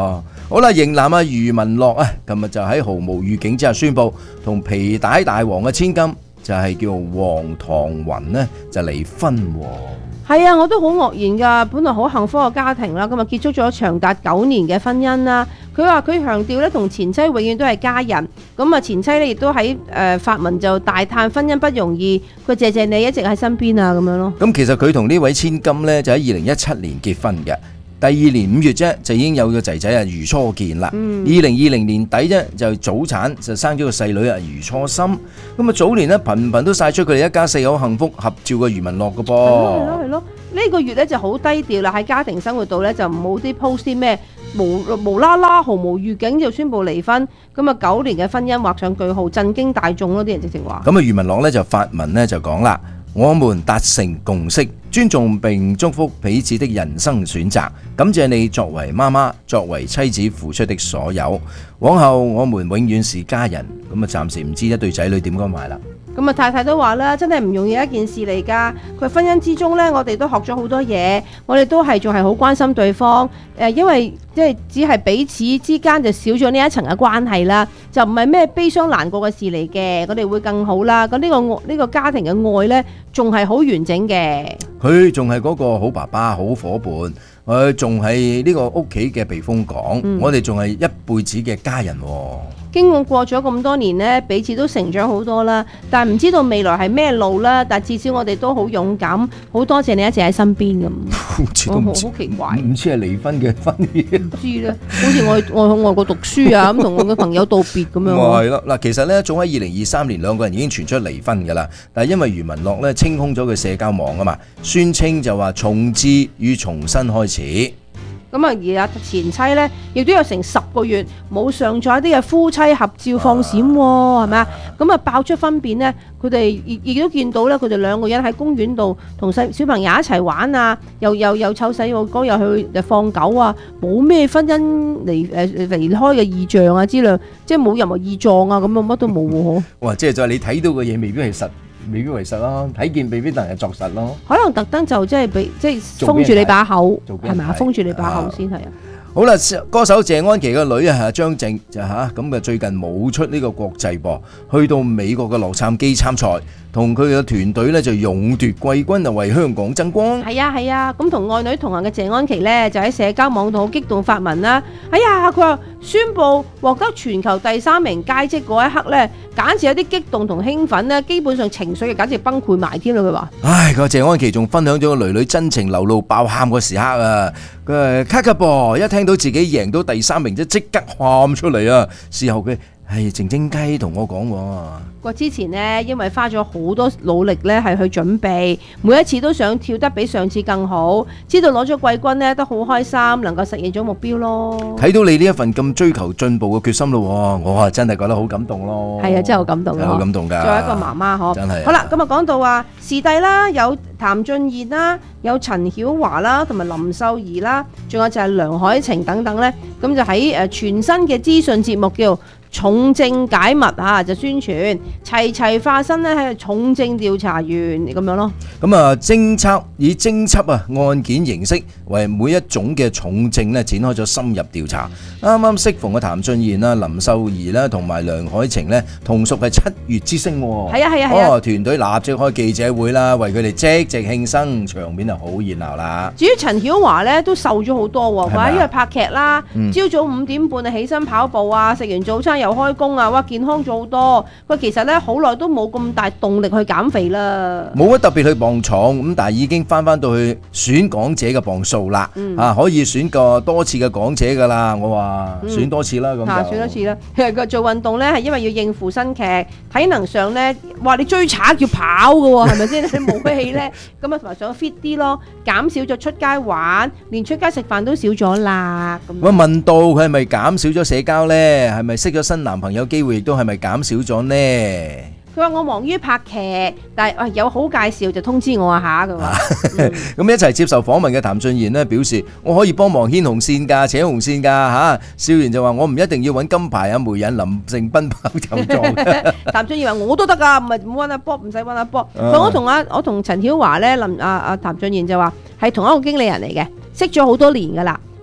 S1: 好啦，型男啊余文樂啊，琴日就喺毫無預警之下宣布同皮帶大王嘅千金就係叫黃唐雲呢，就離婚喎。
S2: 係啊，我都好愕然㗎，本來好幸福嘅家庭啦，咁啊結束咗長達九年嘅婚姻啦。佢話佢強調咧，同前妻永遠都係家人。咁啊，前妻咧亦都喺誒發文就大嘆婚姻不容易。佢謝謝你一直喺身邊啊，咁樣咯。
S1: 咁其實佢同呢位千金呢，就喺二零一七年結婚嘅。第二年五月啫，就已經有個仔仔啊，余初見啦。二零二零年底啫，就早產就生咗個細女啊，余初心。咁啊，早年呢，頻頻都曬出佢哋一家四口幸福合照嘅余文樂嘅噃。
S2: 係咯係咯，呢個月咧就好低調啦，喺家庭生活度咧就冇啲 post 啲咩無無啦啦毫無預警就宣布離婚。咁啊，九年嘅婚姻畫上句號，震驚大眾咯，啲人直情話。
S1: 咁啊，余文樂咧就發文咧就講啦。我們達成共識，尊重並祝福彼此的人生選擇。感謝你作為媽媽、作為妻子付出的所有。往後我們永遠是家人。咁啊，暫時唔知一對仔女點講埋啦。
S2: 咁啊，太太都話啦，真係唔容易一件事嚟㗎。佢婚姻之中呢，我哋都學咗好多嘢，我哋都係仲係好關心對方。誒，因為即係只係彼此之間就少咗呢一層嘅關係啦，就唔係咩悲傷難過嘅事嚟嘅。我哋會更好啦。咁呢個愛呢個家庭嘅愛呢，仲係好完整嘅。
S1: 佢仲係嗰個好爸爸、好夥伴，佢仲係呢個屋企嘅避風港。嗯、我哋仲係一輩子嘅家人、哦。
S2: 經過過咗咁多年呢，彼此都成長好多啦。但係唔知道未來係咩路啦。但係至少我哋都好勇敢，好多謝你一直喺身邊咁。
S1: 好似都唔知，
S2: 好奇怪，
S1: 唔知係離婚嘅婚姻。
S2: 唔知咧，好似我我去外國讀書啊，咁同我嘅朋友道別咁樣。
S1: 係咯，嗱，其實咧，早喺二零二三年兩個人已經傳出離婚㗎啦。但係因為余文樂咧清空咗佢社交網啊嘛，宣稱就話從置與重新開始。
S2: 咁啊，而阿前妻咧，亦都有成十個月冇上載啲嘅夫妻合照放閃喎，係咪啊？咁啊，爆出分辨呢，佢哋亦亦都見到咧，佢哋兩個人喺公園度同細小朋友一齊玩啊，又又又湊細路哥，又去放狗啊，冇咩婚姻離誒離開嘅異象啊之類，即係冇任何異狀啊，咁啊乜都冇喎。
S1: 哇！即係就係你睇到嘅嘢，未必係實。未必為實咯，睇見未必能係作實咯。
S2: 可能特登就即係俾即係封住你把口，係咪啊？封住你把口先係啊。
S1: 好啦，歌手謝安琪個女啊，張靜就嚇咁嘅，最近冇出呢個國際噃，去到美國嘅洛杉磯參賽，同佢嘅團隊咧就勇奪季軍，就為香港爭光。
S2: 係啊係啊，咁同愛女同行嘅謝安琪咧，就喺社交網度好激動發文啦。哎呀，佢話宣布獲得全球第三名佳績嗰一刻咧，簡直有啲激動同興奮咧，基本上情緒嘅簡直崩潰埋添啦。佢話：
S1: 唉，個謝安琪仲分享咗個女女真情流露爆喊個時刻啊！佢卡卡噃一聽到自己贏到第三名，即即刻喊出嚟啊！事後佢係靜靜雞同我講喎。
S2: 個之前呢，因為花咗好多努力咧，係去準備，每一次都想跳得比上次更好，知道攞咗季軍呢，都好開心，能夠實現咗目標咯。
S1: 睇到你呢一份咁追求進步嘅決心咯，我啊真係覺得好感動咯。
S2: 係啊，真係好感動咯，
S1: 好感動㗎。
S2: 作為一個媽媽嗬，
S1: 真係。
S2: 好啦，咁啊講到話視帝啦，有譚俊彥啦，有陳曉華啦，同埋林秀儀啦，仲有就係梁海晴等等咧，咁就喺誒全新嘅資訊節目叫重症解密啊，就宣傳齊齊化身咧係重症調查員咁樣咯。
S1: 咁啊，偵測以偵緝啊案件形式為每一種嘅重症咧展開咗深入調查。啱啱適逢嘅譚俊彥啦、林秀儀啦同埋梁海晴咧，同屬係七月之星。
S2: 係啊係啊係啊！
S1: 哦，團隊立即開記者會啦，為佢哋積極慶生，場面就好熱鬧啦。
S2: 至於陳曉華咧，都瘦咗好多喎，話因為拍劇啦，
S1: 嗯、
S2: 朝早五點半啊起身跑步啊，食完早餐又開工啊，哇健康咗好多。佢其實咧好耐都冇咁大動力去減肥啦。
S1: 冇乜特別去磅重咁，但係已經翻翻到去選港姐嘅磅數啦。嗯、啊，可以選個多次嘅港姐噶啦，我話、嗯、選多次啦咁就。
S2: 啊，選多次啦。佢做運動咧係因為要應付新劇，體能上咧，哇你追賊要跑㗎喎，係咪先？你冇氣咧，咁啊同埋想 fit 啲咯，減少咗出街玩，連出街食飯都少咗啦。咁
S1: 我問到佢係咪減少咗社交咧？係咪識咗新男朋友機會亦都係咪減少咗呢？
S2: 佢話我忙於拍劇，但係有好介紹就通知我啊下。佢話
S1: 咁一齊接受訪問嘅譚俊彥呢表示，我可以幫忙牽紅線㗎，扯紅線㗎嚇。笑完就話我唔一定要揾金牌啊，梅引林盛奔跑就做。
S2: 譚俊彥話我都得㗎，唔係唔揾阿波，唔使揾阿波。佢我同阿我同陳曉華咧，林阿阿譚俊彥就話係同一個經理人嚟嘅，識咗好多年㗎啦。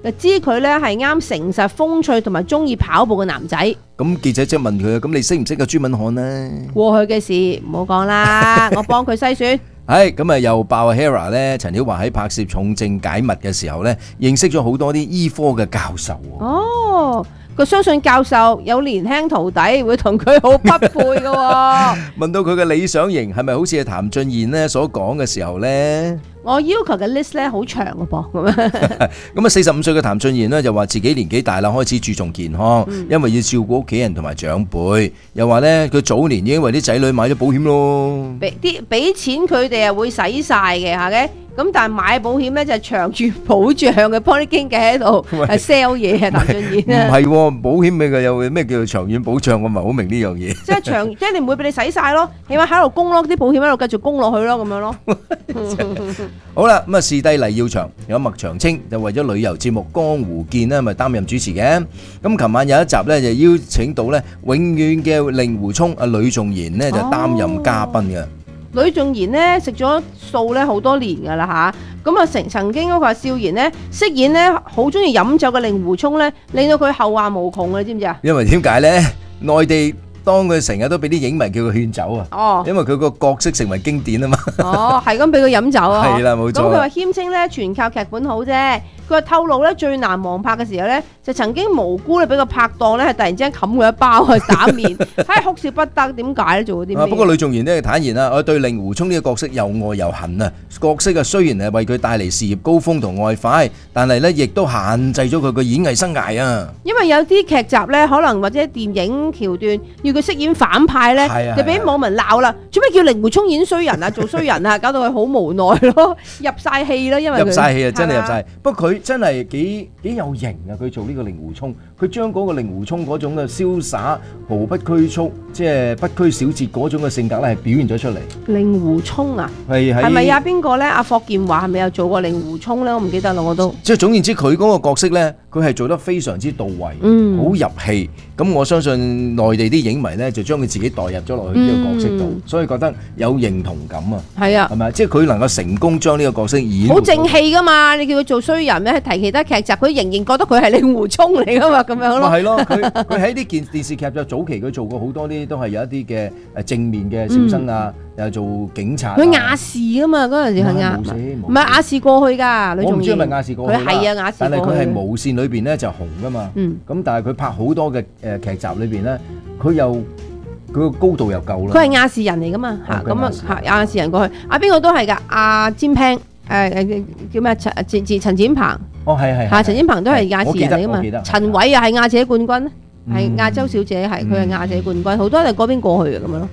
S2: 就知佢咧係啱誠實、風趣同埋中意跑步嘅男仔。
S1: 咁記者即係問佢：咁你識唔識個朱敏漢呢？
S2: 過去嘅事唔好講啦，我幫佢篩選。
S1: 係咁啊，又爆 Hera 咧，陳曉華喺拍攝重症解密嘅時候咧，認識咗好多啲醫科嘅教授。
S2: 哦，佢相信教授有年輕徒弟會同佢好匹配嘅喎。
S1: 問到佢嘅理想型係咪好似係譚俊彥咧所講嘅時候咧？
S2: 我要求嘅 list 咧好長嘅噃，咁啊，
S1: 咁啊，四十五歲嘅譚俊彥呢，就話自己年紀大啦，開始注重健康，
S2: 嗯、
S1: 因為要照顧屋企人同埋長輩。又話呢，佢早年已經為啲仔女買咗保險咯。
S2: 俾啲俾錢佢哋啊會使晒嘅嚇嘅，咁但係買保險咧就係長遠保障嘅，幫啲經紀喺度係 sell 嘢啊，譚俊彥啊。
S1: 唔係喎，保險咪有咩叫做長遠保障？我唔係好明呢樣嘢。
S2: 即係長，即係你唔會俾你使晒咯，起碼喺度供咯，啲保險喺度繼續供落去咯，咁樣咯。
S1: 好啦，咁啊，視帝黎耀祥有麥長青就為咗旅遊節目《江湖見》呢咪擔任主持嘅。咁琴晚有一集呢，就邀請到呢永遠嘅令狐沖阿呂頌賢呢就擔任嘉賓嘅。
S2: 呂頌賢呢食咗素咧好多年噶啦嚇，咁啊曾曾經嗰個少賢呢飾演呢好中意飲酒嘅令狐沖呢，令到佢後患無窮啊！你知唔知啊？
S1: 因為點解呢？內地當佢成日都俾啲影迷叫佢勸酒啊，
S2: 哦，
S1: 因為佢個角色成為經典啊嘛。
S2: 哦，係咁俾佢飲酒啊。
S1: 係啦，冇錯。
S2: 咁佢話謙稱咧全靠劇本好啫。佢話透露咧最難忘拍嘅時候咧，就曾經無辜咧俾個拍檔咧係突然之間冚佢一包去打面，唉哭笑不得。點解咧做嗰啲咩？
S1: 不過呂頌賢呢坦言啦，我對令狐沖呢個角色又愛又恨啊。角色啊雖然係為佢帶嚟事業高峰同外快，但係咧亦都限制咗佢個演藝生涯啊。
S2: 因為有啲劇集咧，可能或者電影橋段要佢飾演反派咧，就俾網民鬧啦。做咩叫令狐沖演衰人啊？做衰人啊？搞到佢好無奈咯，入晒戲啦，因為
S1: 入晒戲啊，真係入晒。不過佢真係幾幾有型啊！佢做呢個令狐沖，佢將嗰個令狐沖嗰種嘅瀟灑、毫不拘束，即係不拘小節嗰種嘅性格咧，係表現咗出嚟。
S2: 令狐沖啊，
S1: 係
S2: 係咪啊？邊個咧？阿霍建華係咪有做過令狐沖咧？我唔記得啦，我都。
S1: 即係總言之，佢嗰個角色咧，佢係做得非常之到位，
S2: 嗯，
S1: 好入戲。咁我相信內地啲影迷咧，就將佢自己代入咗落去呢個角色度，嗯，所以覺得有認同感啊。
S2: 係啊，
S1: 係咪？即係佢能夠成功將呢個角色演
S2: 好正氣噶嘛？你叫佢做衰人咧，提其他劇集，佢仍然覺得佢係令狐沖嚟噶嘛？咁樣咯。
S1: 咪係咯，佢佢喺呢件電視劇就早期佢做過好多啲，都係有一啲嘅誒正面嘅小生啊，又做警察。
S2: 佢亞視啊嘛，嗰陣時係亞，唔係亞視過去㗎。
S1: 我唔知係咪亞視過去啦。
S2: 佢係啊，亞視過去。
S1: 但係佢係無線裏邊咧就紅㗎嘛。
S2: 嗯。
S1: 咁但係佢拍好多嘅誒劇集裏邊咧，佢又佢個高度又夠啦。
S2: 佢係亞視人嚟㗎嘛嚇，咁啊嚇亞視人過去。啊邊個都係㗎，阿詹平誒誒叫咩？陳陳陳展鵬。
S1: 哦係係。
S2: 嚇陳展鵬都係亞視人嚟㗎嘛。陳偉又係亞姐冠軍，係亞洲小姐，係佢係亞姐冠軍，好多係嗰邊過去嘅咁樣咯。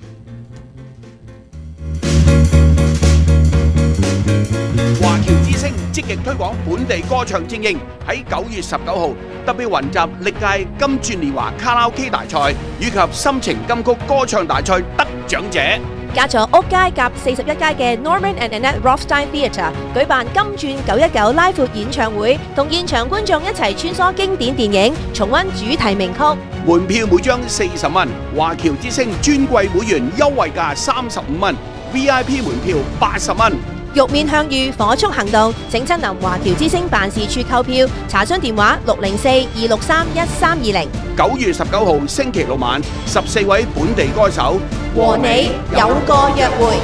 S4: 華僑之聲積極推廣本地歌唱精英，喺九月十九號特別雲集歷屆金鑽年華卡拉 OK 大賽以及心情金曲歌唱大賽得獎者。
S12: 加咗屋街夾四十一街嘅 Norman and Annette Rothstein Theatre 舉辦金鑽九一九拉闊演唱會，同現場觀眾一齊穿梭經典電影，重溫主題名曲。
S4: 門票每張四十蚊，華僑之聲尊貴會員優惠價三十五蚊 ，V I P 門票八十蚊。
S12: 玉面向隅，火速行動，請親臨華僑之聲辦事處購票，查詢電話六零四二六三一三二零。
S4: 九月十九號星期六晚，十四位本地歌手
S12: 和你有個約會。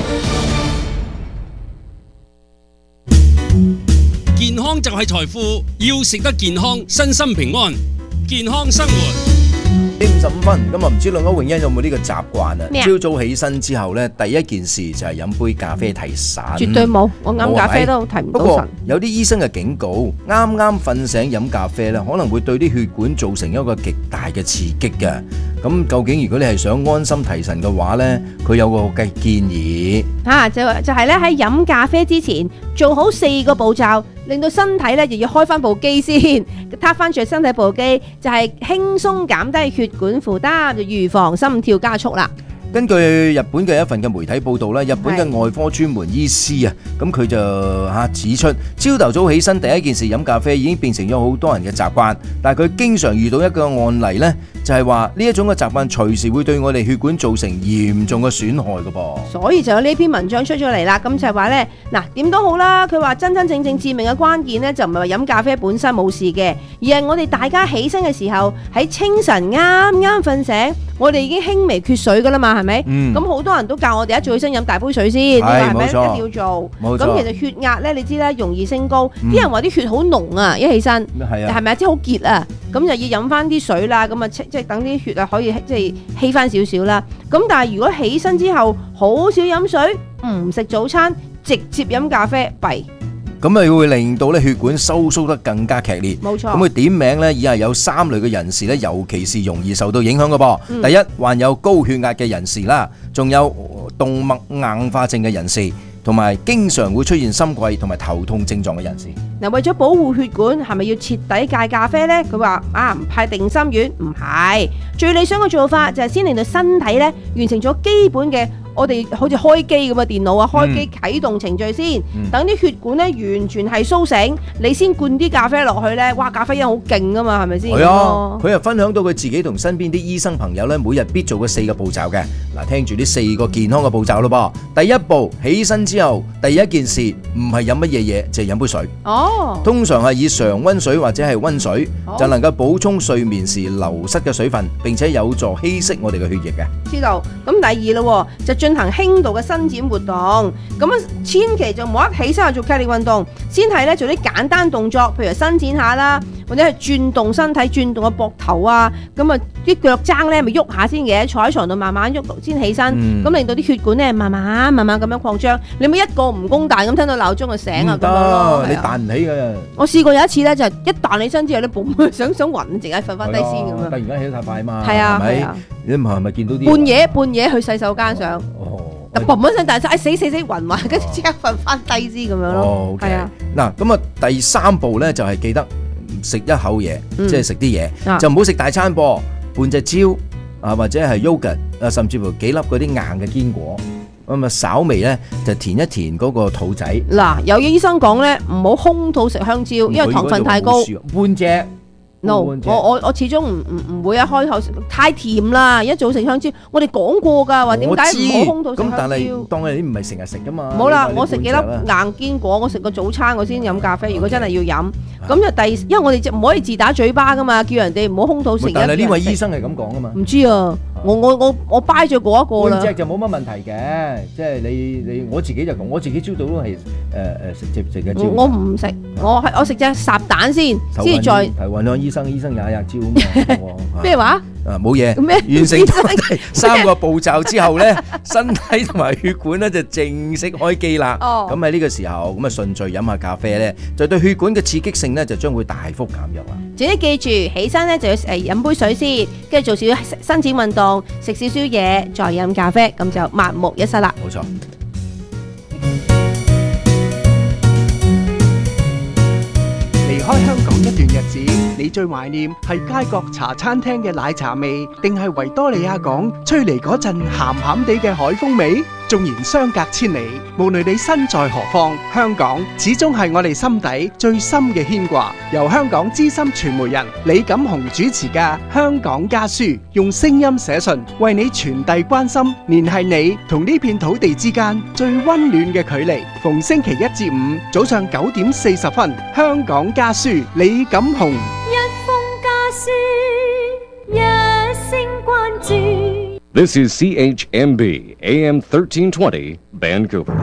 S15: 健康就係財富，要食得健康，身心平安，健康生活。
S1: 五十五分，咁啊唔知兩位泳欣有冇呢個習慣啊？
S2: 咩啊？
S1: 朝早起身之後咧，第一件事就係飲杯咖啡提神。
S2: 絕對冇，我飲咖啡都提唔到神。
S1: 不過有啲醫生嘅警告，啱啱瞓醒飲咖啡咧，可能會對啲血管造成一個極大嘅刺激嘅。咁究竟如果你係想安心提神嘅話咧，佢有個嘅建議
S2: 啊，就就係咧喺飲咖啡之前做好四個步驟，令到身體咧又要開翻部機先，撻翻住身體部機，就係輕鬆減低血管負擔，就預防心跳加速啦。
S1: 根據日本嘅一份嘅媒體報道咧，日本嘅外科專門醫師啊，咁佢就嚇指出，朝頭早起身第一件事飲咖啡已經變成咗好多人嘅習慣，但係佢經常遇到一個案例呢，就係話呢一種嘅習慣隨時會對我哋血管造成嚴重嘅損害㗎噃。
S2: 所以就有呢篇文章出咗嚟啦，咁就係話呢，嗱點都好啦，佢話真真正正致命嘅關鍵呢，就唔係話飲咖啡本身冇事嘅，而係我哋大家起身嘅時候喺清晨啱啱瞓醒，我哋已經輕微缺水㗎啦嘛，係咪？咁好、嗯、多人都教我哋一早起身飲大杯水先，呢個係咪一定要做？咁其實血壓咧，你知啦，容易升高。啲、嗯、人話啲血好濃啊，一起身，係咪啊？即係好結啊，咁就要飲翻啲水啦，咁啊即係等啲血啊可以即係稀翻少少啦。咁但係如果起身之後好少飲水，唔食早餐，直接飲咖啡，弊。
S1: 咁啊會令到咧血管收縮得更加劇烈。
S2: 冇錯。
S1: 咁佢點名咧，以下有三類嘅人士咧，尤其是容易受到影響嘅噃。嗯、第一，患有高血壓嘅人士啦，仲有動脈硬化症嘅人士，同埋經常會出現心悸同埋頭痛症狀嘅人士。
S2: 嗱，為咗保護血管，係咪要徹底戒咖啡呢？佢話啊，唔派定心丸，唔係。最理想嘅做法就係先令到身體咧完成咗基本嘅。我哋好似開機咁嘅電腦啊，開機啟動程序先，等啲、嗯、血管咧完全係甦醒，你先灌啲咖啡落去咧，哇！咖啡因好勁噶嘛，係咪先？係啊，
S1: 佢又分享到佢自己同身邊啲醫生朋友咧，每日必做嘅四個步驟嘅。嗱，聽住呢四個健康嘅步驟咯噃。第一步，起身之後第一件事唔係飲乜嘢嘢，就係、是、飲杯水。哦，通常係以常溫水或者係溫水，哦、就能夠補充睡眠時流失嘅水分，並且有助稀釋我哋嘅血液嘅。
S2: 知道。咁第二咯，就進行輕度嘅伸展活動，咁啊千祈就唔好一起身就做劇烈運動，先係咧做啲簡單動作，譬如伸展下啦，或者係轉動身體、轉動個膊頭啊，咁啊啲腳踭咧咪喐下先嘅，坐喺床度慢慢喐先起身，咁、嗯、令到啲血管咧慢慢慢慢咁樣擴張，你咪一個蜈蚣彈咁聽到鬧鐘就醒啊咁樣咯，
S1: 你彈唔起嘅。
S2: 我試過有一次咧，就一彈起身之後咧，嘣想想暈，淨係瞓翻低先咁樣。
S1: 突然間起得太快嘛，
S2: 係啊
S1: 係咪？你唔係咪見到啲
S2: 半夜半夜去洗手間上？哦嘣一聲大聲，哎死死死暈埋，跟住即刻瞓翻低先咁樣咯。係啊，
S1: 嗱咁啊，第三步咧就係記得食一口嘢，即係食啲嘢，就唔好食大餐噃，半隻蕉啊或者係 yogurt 啊，甚至乎幾粒嗰啲硬嘅堅果，咁啊稍微咧就填一填嗰個肚仔。
S2: 嗱，有醫生講咧，唔好空肚食香蕉，因為糖分太高。
S1: 半隻。
S2: no，我我我始終唔唔唔會一開口太甜啦，一早食香蕉，我哋講過㗎，話點解唔好空肚食香蕉？
S1: 咁但係當你唔係成日食㗎嘛。
S2: 冇啦，我食幾粒硬堅果，我食個早餐我先飲咖啡。如果真係要飲，咁就第，因為我哋唔可以自打嘴巴㗎嘛，叫人哋唔好空肚食。
S1: 但係呢位醫生係咁講㗎嘛。
S2: 唔知啊，我我我我掰咗嗰一個啦。
S1: 半隻就冇乜問題嘅，即係你你我自己就講，我自己朝早都係誒誒食隻隻嘅蕉。
S2: 我唔食，我係我食隻烚蛋先，先至再。
S1: 係揾咗醫生，醫生廿日。
S2: 咩話？
S1: 啊冇嘢，完成咗三個步驟之後咧，身體同埋血管咧就正式開機啦。哦，咁喺呢個時候咁啊順序飲下咖啡咧，就對血管嘅刺激性咧就將會大幅減弱啦。
S2: 自己記住，起身咧就要誒飲杯水先，跟住做少少伸展運動，食少少嘢，再飲咖啡，咁就萬無一失啦。
S1: 冇錯。
S11: 離開香港一段日子，你最懷念係街角茶餐廳嘅奶茶味，定係維多利亞港吹嚟嗰陣鹹鹹地嘅海風味？縱然相隔千里，無論你身在何方，香港始終係我哋心底最深嘅牽掛。由香港資深傳媒人李錦雄主持嘅《香港家書》，用聲音寫信，為你傳遞關心，聯繫你同呢片土地之間最溫暖嘅距離。逢星期一至五早上九點四十分，《香港家書》李錦雄。
S16: 一封家書，一聲關注。
S3: This is C H M B A M thirteen twenty Vancouver。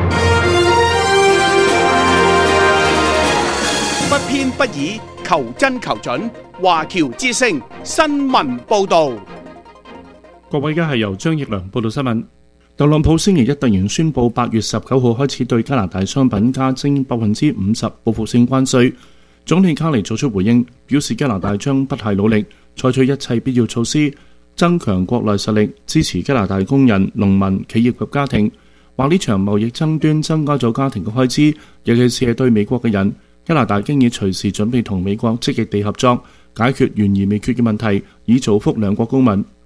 S4: 不偏不倚，求真求準。華僑之聲新聞報導。
S5: 各位，而家係由張奕良報道新聞。特朗普星期一突然宣布，八月十九號開始對加拿大商品加徵百分之五十報復性關稅。總理卡尼作出回應，表示加拿大將不懈努力，採取一切必要措施，增強國內實力，支持加拿大工人、農民、企業及家庭。話呢場貿易爭端增加咗家庭嘅開支，尤其是係對美國嘅人。加拿大經已隨時準備同美國積極地合作，解決懸而未決嘅問題，以造福兩國公民。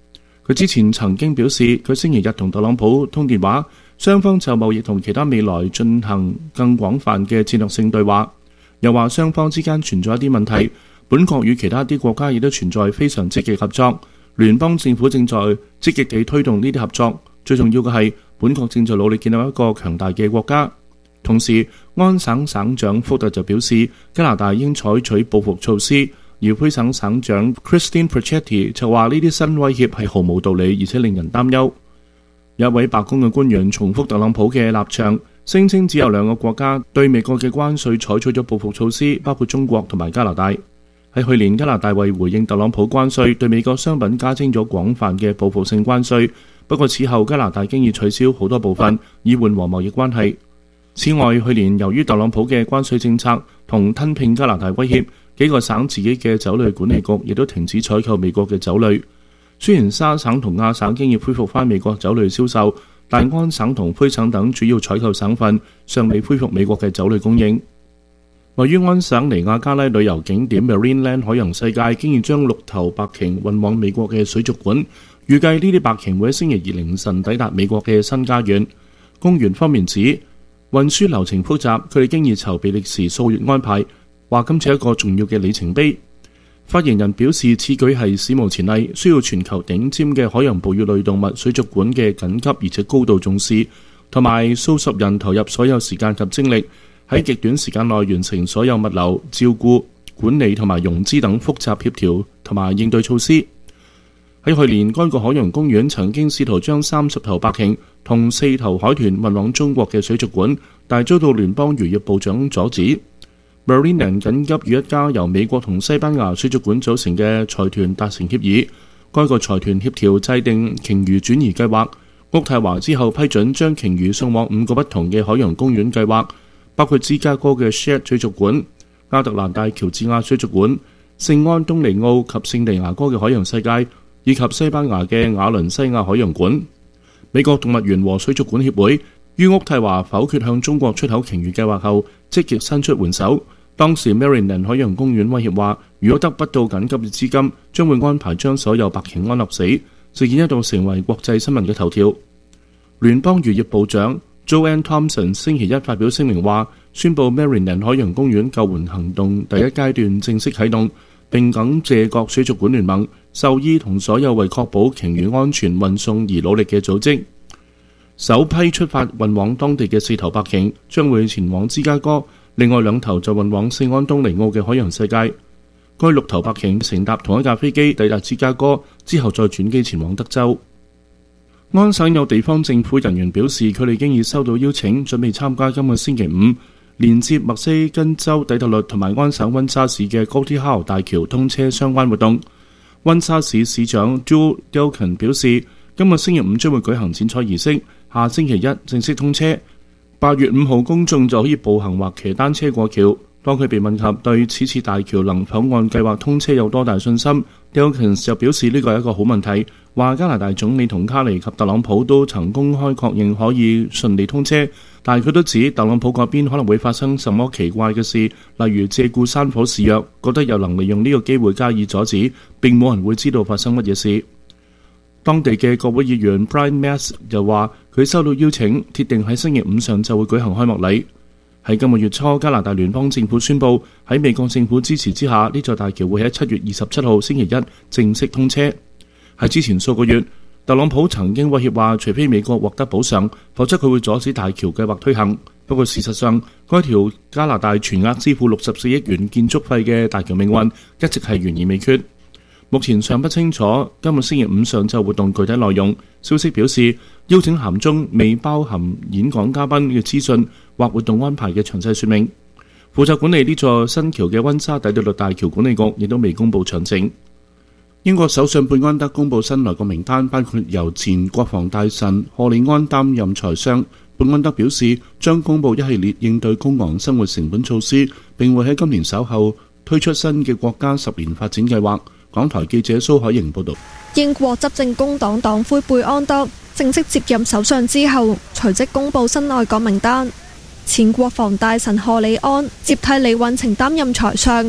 S5: 佢之前曾經表示，佢星期日同特朗普通電話，雙方就貿易同其他未來進行更廣泛嘅戰略性對話。又話雙方之間存在一啲問題，本國與其他啲國家亦都存在非常積極合作。聯邦政府正在積極地推動呢啲合作。最重要嘅係，本國正在努力建立一個強大嘅國家。同時，安省省長福特就表示，加拿大應採取報復措施。而魁省省長 Christine Pichetti 就話呢啲新威脅係毫無道理，而且令人擔憂。有一位白宮嘅官員重複特朗普嘅立場，聲稱只有兩個國家對美國嘅關稅採取咗報復措施，包括中國同埋加拿大。喺去年，加拿大為回應特朗普關稅，對美國商品加徵咗廣泛嘅報復性關稅。不過此後，加拿大經已取消好多部分，以緩和貿易關係。此外，去年由於特朗普嘅關稅政策同吞併加拿大威脅，幾個省自己嘅酒類管理局亦都停止採購美國嘅酒類。雖然沙省同亞省經已恢復返美國酒類銷售，但安省同魁省等主要採購省份尚未恢復美國嘅酒類供應。位於安省尼亞加拉旅遊景點 Marineland 海洋世界經已將六頭白鯨運往美國嘅水族館，預計呢啲白鯨會喺星期二凌晨抵達美國嘅新家園。公園方面指運輸流程複雜，佢哋經已籌備歷時數月安排，話今次一個重要嘅里程碑。發言人表示，此舉係史無前例，需要全球頂尖嘅海洋哺乳類動物水族館嘅緊急而且高度重視，同埋數十人投入所有時間及精力，喺極短時間內完成所有物流、照顧、管理同埋融資等複雜協調同埋應對措施。喺去年，該個海洋公園曾經試圖將三十頭白鯨同四頭海豚運往中國嘅水族館，但遭到聯邦漁業部長阻止。Marineland 緊急與一家由美國同西班牙水族館組成嘅財團達成協議，該個財團協調制定鯨魚轉移計劃。渥太華之後批准將鯨魚送往五個不同嘅海洋公園計劃，包括芝加哥嘅 Shedd 水族館、亞特蘭大喬治亞水族館、聖安東尼奧及聖地牙哥嘅海洋世界，以及西班牙嘅瓦倫西亞海洋館。美國動物園和水族館協會於渥太華否決向中國出口鯨魚計劃後，積極伸出援手。當時 Marineland 海洋公園威脅話，如果得不到緊急嘅資金，將會安排將所有白鯨安樂死。事件一度成為國際新聞嘅頭條。聯邦漁業部長 Joanne Thompson 星期一發表聲明話，宣布 Marineland 海洋公園救援行動第一階段正式啟動，並感謝各水族館聯盟、獸醫同所有為確保鯨魚安全運送而努力嘅組織。首批出發運往當地嘅四頭白鯨將會前往芝加哥，另外兩頭就運往聖安東尼奧嘅海洋世界。該六頭白鯨乘搭同一架飛機抵達芝加哥，之後再轉機前往德州。安省有地方政府人員表示，佢哋經已收到邀請，準備參加今個星期五連接墨西根州底特律同埋安省溫莎市嘅 Gordie Howe 大橋通車相關活動。溫莎市市長 Joe Delkin 表示，今個星期五將會舉行剪彩儀式，下星期一正式通車。八月五號公眾就可以步行或騎單車過橋。當佢被問及對此次大橋能否按計劃通車有多大信心， Delkin 就表示呢個係一個好問題，話加拿大總理同卡尼及特朗普都曾公開確認可以順利通車，但係佢都指特朗普嗰邊可能會發生什麼奇怪嘅事，例如借故山火示弱，覺得有能力用呢個機會加以阻止，並冇人會知道發生乜嘢事。當地嘅國會議員 Brian Mast 又話，佢收到邀請，鐵定喺星期五上晝會舉行開幕禮。喺今個月初，加拿大聯邦政府宣布喺美國政府支持之下，呢座大橋會喺七月二十七號星期一正式通車。喺之前數個月，特朗普曾經威脅話，除非美國獲得補償，否則佢會阻止大橋計劃推行。不過事實上，該條加拿大全額支付六十四億元建築費嘅大橋命運一直係懸而未決。目前尚不清楚今個星期五上晝活動具體內容。消息表示，邀請函中未包含演講嘉賓嘅資訊或活動安排嘅詳細說明。負責管理呢座新橋嘅溫莎底特律大橋管理局亦都未公布詳情。英國首相貝安德公布新來個名單，包括由前國防大臣賀里安擔任財相。貝安德表示，將公布一系列應對高昂生活成本措施，並會喺今年稍後推出新嘅國家十年發展計劃。港台記者蘇海瑩報道。
S17: 英國執政工黨黨魁貝安德正式接任首相之後，隨即公布新內閣名單。前國防大臣賀里安接替李允晴擔任財相。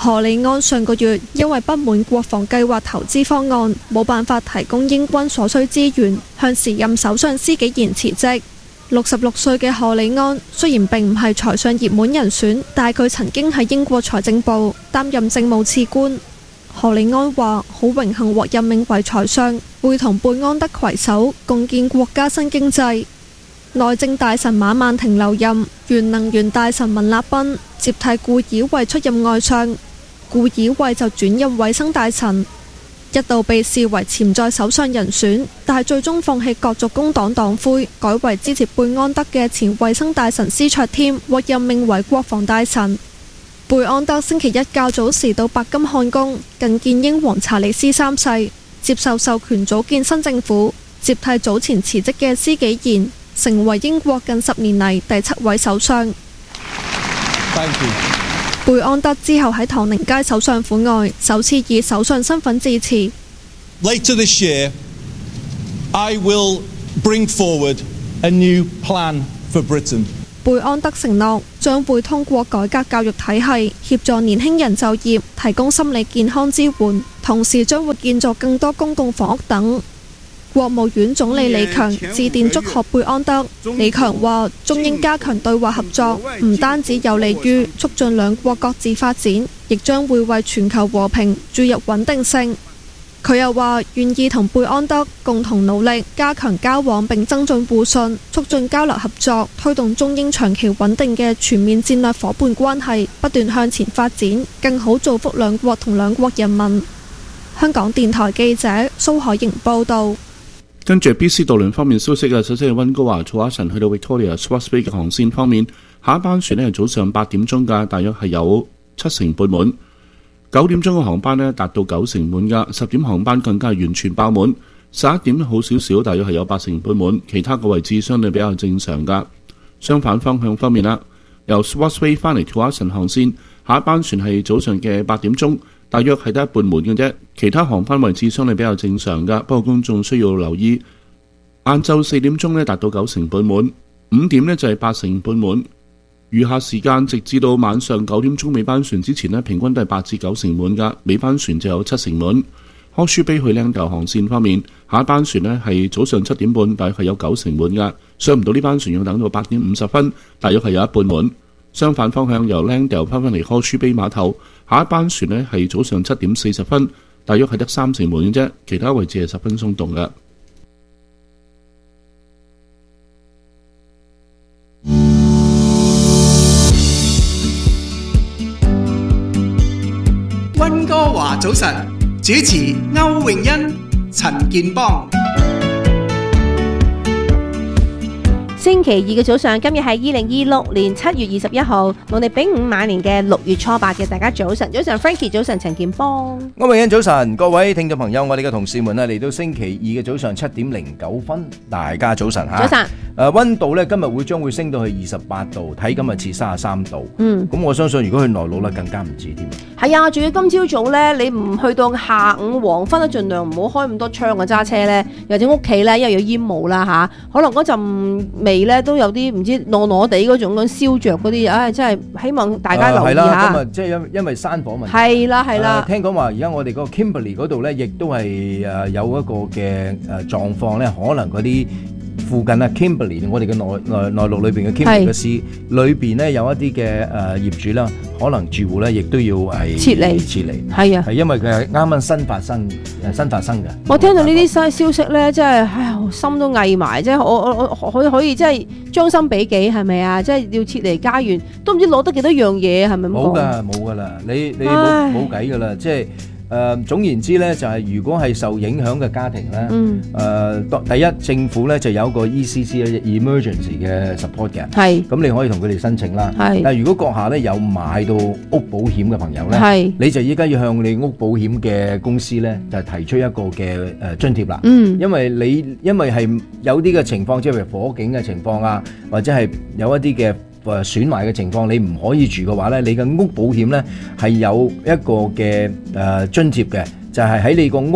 S17: 何利安上個月因為不滿國防計劃投資方案，冇辦法提供英軍所需資源，向時任首相施紀賢辭職。六十六歲嘅何利安雖然並唔係財相熱門人選，但係佢曾經喺英國財政部擔任政務次官。何利安話：好榮幸獲任命為財相，會同貝安德攜手共建國家新經濟。內政大臣馬曼婷留任，原能源大臣文立斌接替顧以惠出任外相，顧以惠就轉任衛生大臣。一度被視為潛在首相人選，但係最終放棄角逐工黨黨魁，改為支持貝安德嘅前衛生大臣施卓添獲任命為國防大臣。貝安德星期一較早時到白金漢宮覲見英皇查理斯三世，接受授權組建新政府，接替早前辭職嘅施紀賢，成為英國近十年嚟第七位首相。貝安德之後喺唐寧街首相府外首次以首相身份致辭。
S18: Later this year, I will bring forward a new plan for Britain.
S17: 貝安德承諾將會通過改革教育體系，協助年輕人就業，提供心理健康支援，同時將會建造更多公共房屋等。國務院總理李強致電祝賀貝安德。李強話：中英加強對話合作，唔單止有利於促進兩國各自發展，亦將會為全球和平注入穩定性。佢又話願意同貝安德共同努力，加強交往並增進互信，促進交流合作，推動中英長期穩定嘅全面戰略夥伴關係不斷向前發展，更好造福兩國同兩國人民。香港電台記者蘇海瑩報導。
S5: 跟住 B C 渡輪方面消息啊，首先係溫哥華楚阿臣去到 Victoria Swartz Bay 嘅航線方面，下一班船呢係早上八點鐘㗎，大約係有七成半滿。九點鐘嘅航班呢達到九成滿㗎，十點航班更加係完全爆滿。十一點好少少，大約係有八成半滿，其他個位置相對比較正常㗎。相反方向方面啦，由 Swartz Bay 翻嚟楚阿臣航線，下一班船係早上嘅八點鐘。大約係得一半滿嘅啫，其他航班位置相對比較正常㗎。不過公眾需要留意，晏晝四點鐘呢達到九成半滿，五點呢就係八成半滿。餘下時間直至到晚上九點鐘尾班船之前呢，平均都係八至九成滿㗎。尾班船就有七成滿。康舒卑去靚豆航線方面，下一班船呢係早上七點半，大約係有九成滿㗎。上唔到呢班船要等到八點五十分，大約係有一半滿。相反方向由靚豆翻返嚟康舒卑碼頭，下一班船呢係早上七點四十分，大約係得三成滿嘅啫，其他位置係十分鬆動嘅。
S11: 溫哥華早晨，主持歐詠欣、陳健邦。
S12: 星期二嘅早上，今日係二零二六年七月二十一號，農曆丙午晚年嘅六月初八嘅，大家早晨，早晨 Frankie， 早晨陳健邦，
S1: 歐詠欣早晨，各位聽眾朋友，我哋嘅同事們啊，嚟到星期二嘅早上七點零九分，大家早晨嚇。早晨。誒溫度咧，今日會將會升到去二十八度，睇今日似三十三度。嗯。咁我相信，如果去內陸咧，更加唔止添。
S2: 係啊，仲要今朝早咧，你唔去到下午黃昏都盡量唔好開咁多窗嘅揸車咧，或者屋企咧，因為有煙霧啦嚇，可能嗰陣味咧都有啲唔知糯糯地嗰種咁燒著嗰啲，唉，真係希望大家留意下。係啦，今日即係因因為山火問題。係啦係啦。
S1: 聽講話而家我哋嗰個 Kimberley 嗰度咧，亦都係誒有一個嘅誒狀況咧，可能嗰啲附近啊 Kimberley， 我哋嘅內內內陸裏邊嘅 Kimberley 嘅市裏邊咧有一啲嘅誒業主啦，可能住戶咧亦都要係撤離撤離。係啊，係因為佢係啱啱新發生誒新發生嘅。我聽到呢啲新消息咧，真係唉呀，心都翳埋，即係我我我可可以即係將心比己係咪啊？即係要撤離家園，都唔知攞得幾多樣嘢係咪？冇㗎冇㗎啦，你你冇冇計㗎啦，即係。誒、呃、總言之咧，就係、是、如果係受影響嘅家庭咧，誒、嗯呃、第一政府咧就有一個 E C C emergency 嘅 support 嘅，係咁你可以同佢哋申請啦。係，但係如果閣下咧有買到屋保險嘅朋友咧，係你就依家要向你屋保險嘅公司咧就提出一個嘅誒津貼啦。嗯，因為你因為係有啲嘅情況，即係譬如火警嘅情況啊，或者係有一啲嘅誒損壞嘅情況，你唔可以住嘅話咧，你嘅屋保險咧係有一個嘅誒津貼嘅，就係喺你個屋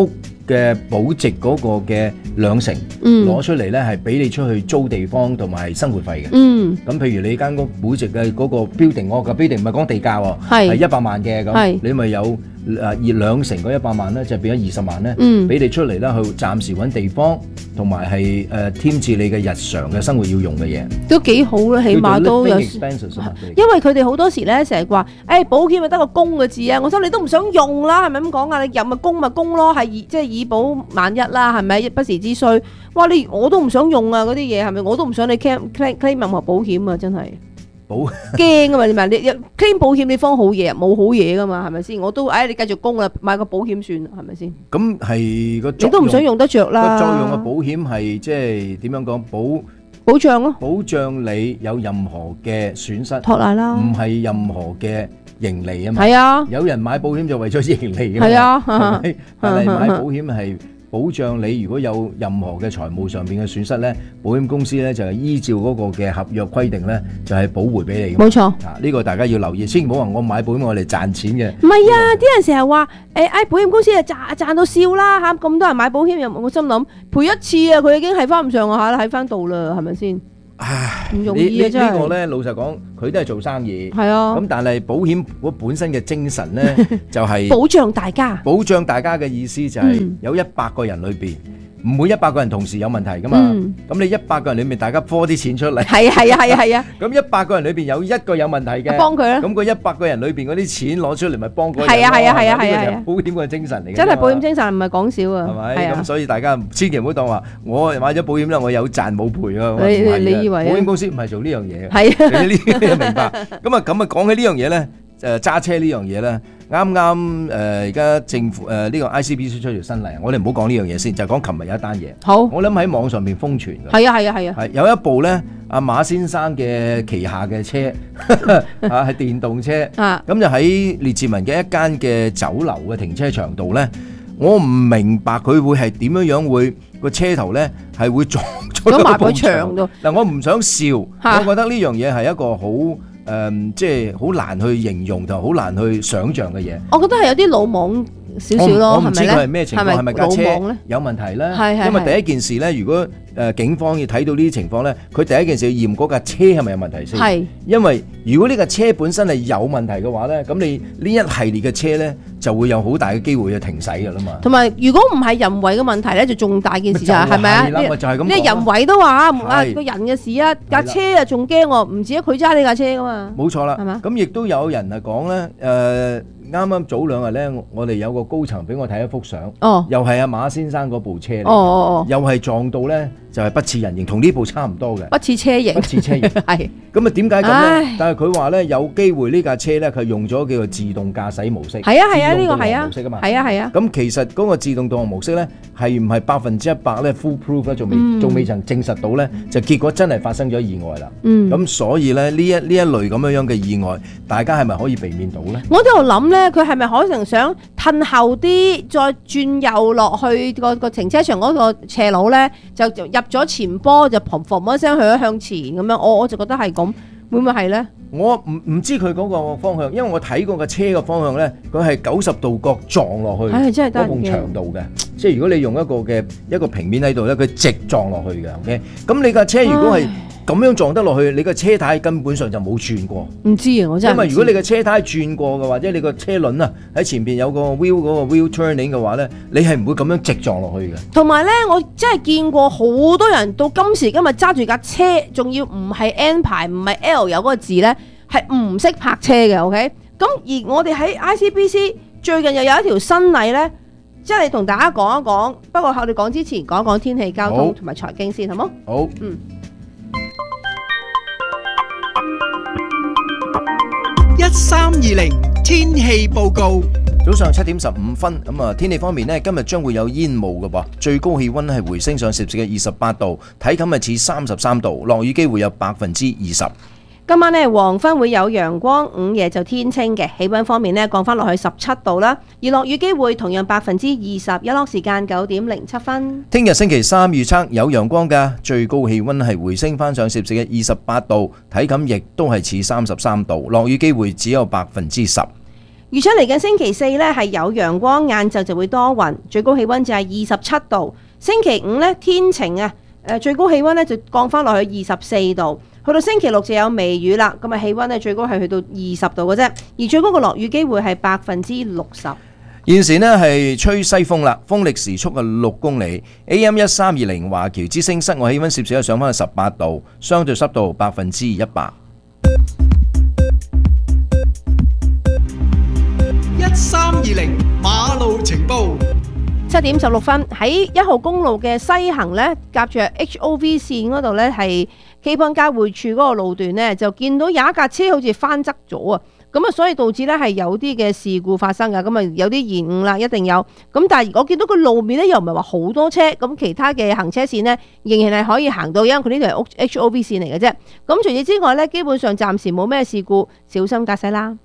S1: 嘅保值嗰個嘅兩成，
S2: 嗯
S1: 攞出嚟咧係俾你出去租地方同埋生活費嘅。
S2: 嗯，
S1: 咁譬如你間屋保值嘅嗰個 building，我個 building 唔係講地價喎，
S2: 係
S1: 係一百萬嘅
S2: 係
S1: 咁，你咪有誒二兩成嗰一百萬咧，就變咗二十萬咧，
S2: 嗯
S1: 俾你出嚟啦，去暫時揾地方，同埋係誒添置你嘅日常嘅生活要用嘅嘢，
S2: 都幾好啦，起碼都有。
S1: 叫做 living expenses 啊嘛
S2: 因為佢哋好多時咧，成日話，誒保險咪得個供嘅字啊！我心你都唔想用啦，係咪咁講啊？你入咪供咪供咯，係以即係以保萬一啦，係咪不時之需？哇！你我都唔想用啊，嗰啲嘢係咪？我都唔想你 claim claim claim 任何保險啊！真係
S1: 保
S2: 驚啊嘛！你咪你 claim 保險你方好嘢，冇好嘢噶嘛，係咪先？我都誒你繼續供啦，買個保險算啦，係咪先？
S1: 咁係個
S2: 你都唔想用得着啦。
S1: 個作用嘅保險係即係點樣講保？
S2: 保障咯，
S1: 保障你有任何嘅損失，
S2: 托賴啦，
S1: 唔係任何嘅盈利啊嘛。
S2: 係啊，
S1: 有人買保險就為咗盈利嘅嘛。
S2: 係啊，
S1: 係咪？但係買保險係保障你，如果有任何嘅財務上邊嘅損失咧，保險公司咧就係依照嗰個嘅合約規定咧，就係保回俾你。
S2: 冇錯，
S1: 啊呢個大家要留意，千祈唔好話我買保險我哋賺錢嘅。
S2: 唔係啊，啲人成日話誒，誒保險公司啊賺賺到笑啦嚇，咁多人買保險又我心諗賠一次啊，佢已經係翻唔上下啦，喺翻度啦，係咪先？
S1: 唉，
S2: 唔容易啊真係。
S1: 呢個咧老實講，佢都係做生意。
S2: 係啊。
S1: 咁但係保險嗰本身嘅精神咧，就係
S2: 保障大家。
S1: 保障大家嘅意思就係有一百個人裏邊。唔會一百個人同時有問題噶嘛？咁、嗯、你一百個人裏面，大家科啲錢出嚟，
S2: 係啊係啊係啊係啊！
S1: 咁一百個人裏邊有一個有問題嘅，
S2: 幫佢啦。
S1: 咁嗰一百個人裏邊嗰啲錢攞出嚟，咪幫嗰個人。
S2: 係啊係啊係啊係啊！
S1: 呢個就保險嘅精神嚟嘅。
S2: 真係保險精神唔係講笑啊！
S1: 係咪？咁所以大家千祈唔好當話我買咗保險啦，我有賺冇賠啊！
S2: 你你以為
S1: 保險公司唔係做呢樣嘢嘅？
S2: 係啊，
S1: 你呢個明白？咁啊咁啊講起呢樣嘢咧。誒揸車呢樣嘢咧，啱啱誒而家政府誒呢、呃這個 I C B C 出條新例，我哋唔好講呢樣嘢先，就講琴日有一單嘢。
S2: 好，
S1: 我諗喺網上面瘋傳嘅。
S2: 係啊係啊係啊。
S1: 係有一部咧，阿馬先生嘅旗下嘅車啊，係電動車。啊，咁就喺列治文嘅一間嘅酒樓嘅停車場度咧，我唔明白佢會係點樣樣會個車頭咧係會撞咗埋個牆度。嗱，我唔想笑，我覺得呢樣嘢係一個好。誒、嗯，即係好難去形容同好難去想像嘅嘢。
S2: 我覺得係有啲魯莽少少咯，
S1: 我唔知佢係咩情況，係咪架車有問題咧？
S2: 係係係，
S1: 因為第一件事咧，如果誒、呃、警方要睇到呢啲情況咧，佢第一件事要驗嗰架車係咪有問題先。係，因為如果呢架車本身係有問題嘅話咧，咁你呢一系列嘅車咧就會有好大嘅機會去停駛㗎啦嘛。同埋，如果唔係人為嘅問題咧，就仲大件事就係係咪啊？係啦，咪就係咁講。呢人為都話啊，啊個人嘅事啊，架車啊仲驚喎，唔止佢揸呢架車㗎嘛。冇錯啦，係嘛？咁亦都有人係講咧，誒、呃。啱啱早兩日咧，我哋有個高層俾我睇一幅相，哦，又係阿馬先生嗰部車嚟，哦哦哦，又係撞到咧，就係、是、不似人形，同呢部差唔多嘅，不似車型，不似車型，係。咁啊點解咁咧？但係佢話咧有機會呢架車咧，佢用咗叫做自動駕駛模式，係啊係啊，呢個係啊，模式啊嘛，係啊係啊。咁其實嗰個自動導航模式咧，係唔係百分之一百咧 full proof 咧？仲未仲未曾證實到咧，就結果真係發生咗意外啦。嗯。咁所以咧呢一呢一類咁樣樣嘅意外，大家係咪可以避免到咧？我喺度諗咧，佢係咪可能想褪後啲，再轉右落去個個停車場嗰個斜路咧，就就入咗前波，就嘭嘭一聲去咗向前咁樣。我我就覺得係咁，會唔會係咧？我唔唔知佢嗰個方向，因為我睇過個車嘅方向咧，佢係九十度角撞落去嗰埲牆度嘅。即係如果你用一個嘅一個平面喺度咧，佢直撞落去嘅。OK，咁你架車如果係咁樣撞得落去，你個車胎根本上就冇轉過。唔知啊，我真係。因為如果你個車胎轉過嘅，或者你個車輪啊喺前邊有個 wheel 嗰個 wheel turning 嘅話咧，你係唔會咁樣直撞落去嘅。同埋咧，我真係見過好多人到今時今日揸住架車，仲要唔係 N 牌，唔係 L 有嗰個字咧，係唔識泊車嘅。OK，咁而我哋喺 I C B C 最近又有一條新例咧。即係同大家講一講，不過我哋講之前講一講天氣、交通同埋財經先，好冇？好。嗯。
S11: 一三二零天氣報告。
S1: 早上七點十五分，咁啊天氣方面呢，今日將會有煙霧嘅噃，最高氣溫係回升上攝氏嘅二十八度，體感係似三十三度，落雨機會有百分之二十。今晚呢，黃昏會有陽光，午夜就天清嘅。氣溫方面呢，降翻落去十七度啦，而落雨機會同樣百分之二十，日落時間九點零七分。聽日星期三預測有陽光㗎，最高氣溫係回升翻上攝氏嘅二十八度，體感亦都係似三十三度，落雨機會只有百分之十。
S2: 預測嚟緊星期四呢係有陽光，晏晝就會多雲，最高氣温就係二十七度。星期五呢天晴啊，誒最高氣温呢就降翻落去二十四度。去到星期六就有微雨啦，咁啊氣温呢最高係去到二十度嘅啫，而最高嘅落雨機會係百分之六十。
S1: 現時呢係吹西風啦，風力時速係六公里。A M 一三二零華僑之聲室外氣温攝氏係上翻去十八度，相對濕度百分之一百。
S11: 一三二零馬路情報。
S2: 七點十六分喺一號公路嘅西行呢，夾住 H O V 線嗰度呢，係基邦交匯處嗰個路段呢，就見到有一架車好似翻側咗啊！咁啊，所以導致呢係有啲嘅事故發生㗎，咁啊有啲延誤啦，一定有。咁但係我見到個路面呢，又唔係話好多車，咁其他嘅行車線呢，仍然係可以行到，因為佢呢度係 H O V 線嚟嘅啫。咁除此之外呢，基本上暫時冇咩事故，小心駕駛啦。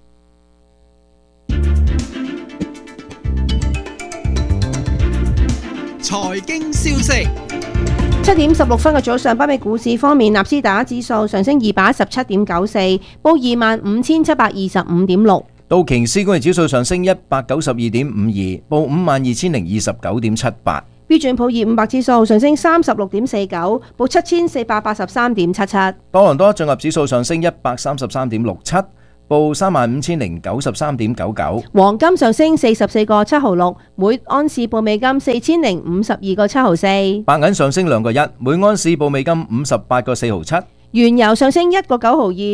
S11: 財經消息。
S2: 七點十六分嘅早上，北美股市方面，納斯達克指數上升二百一十七點九四，報二萬五千七百二十五點六。
S1: 道瓊斯工業指數上升一百九十二點五二，報五萬二千零二十九點七八。
S2: 標準普爾五百指數上升三十六點四九，報七千四百八十三點七七。
S1: 多倫多綜合指數上升一百三十三點六七。報三萬五千零九十三點九九。
S2: 黃金上升四十四個七毫六，每安士報美金四千零五十二個七毫四。
S1: 白銀上升兩個一，每安士報美金五十八個四毫七。
S2: 原油上升一個九毫二。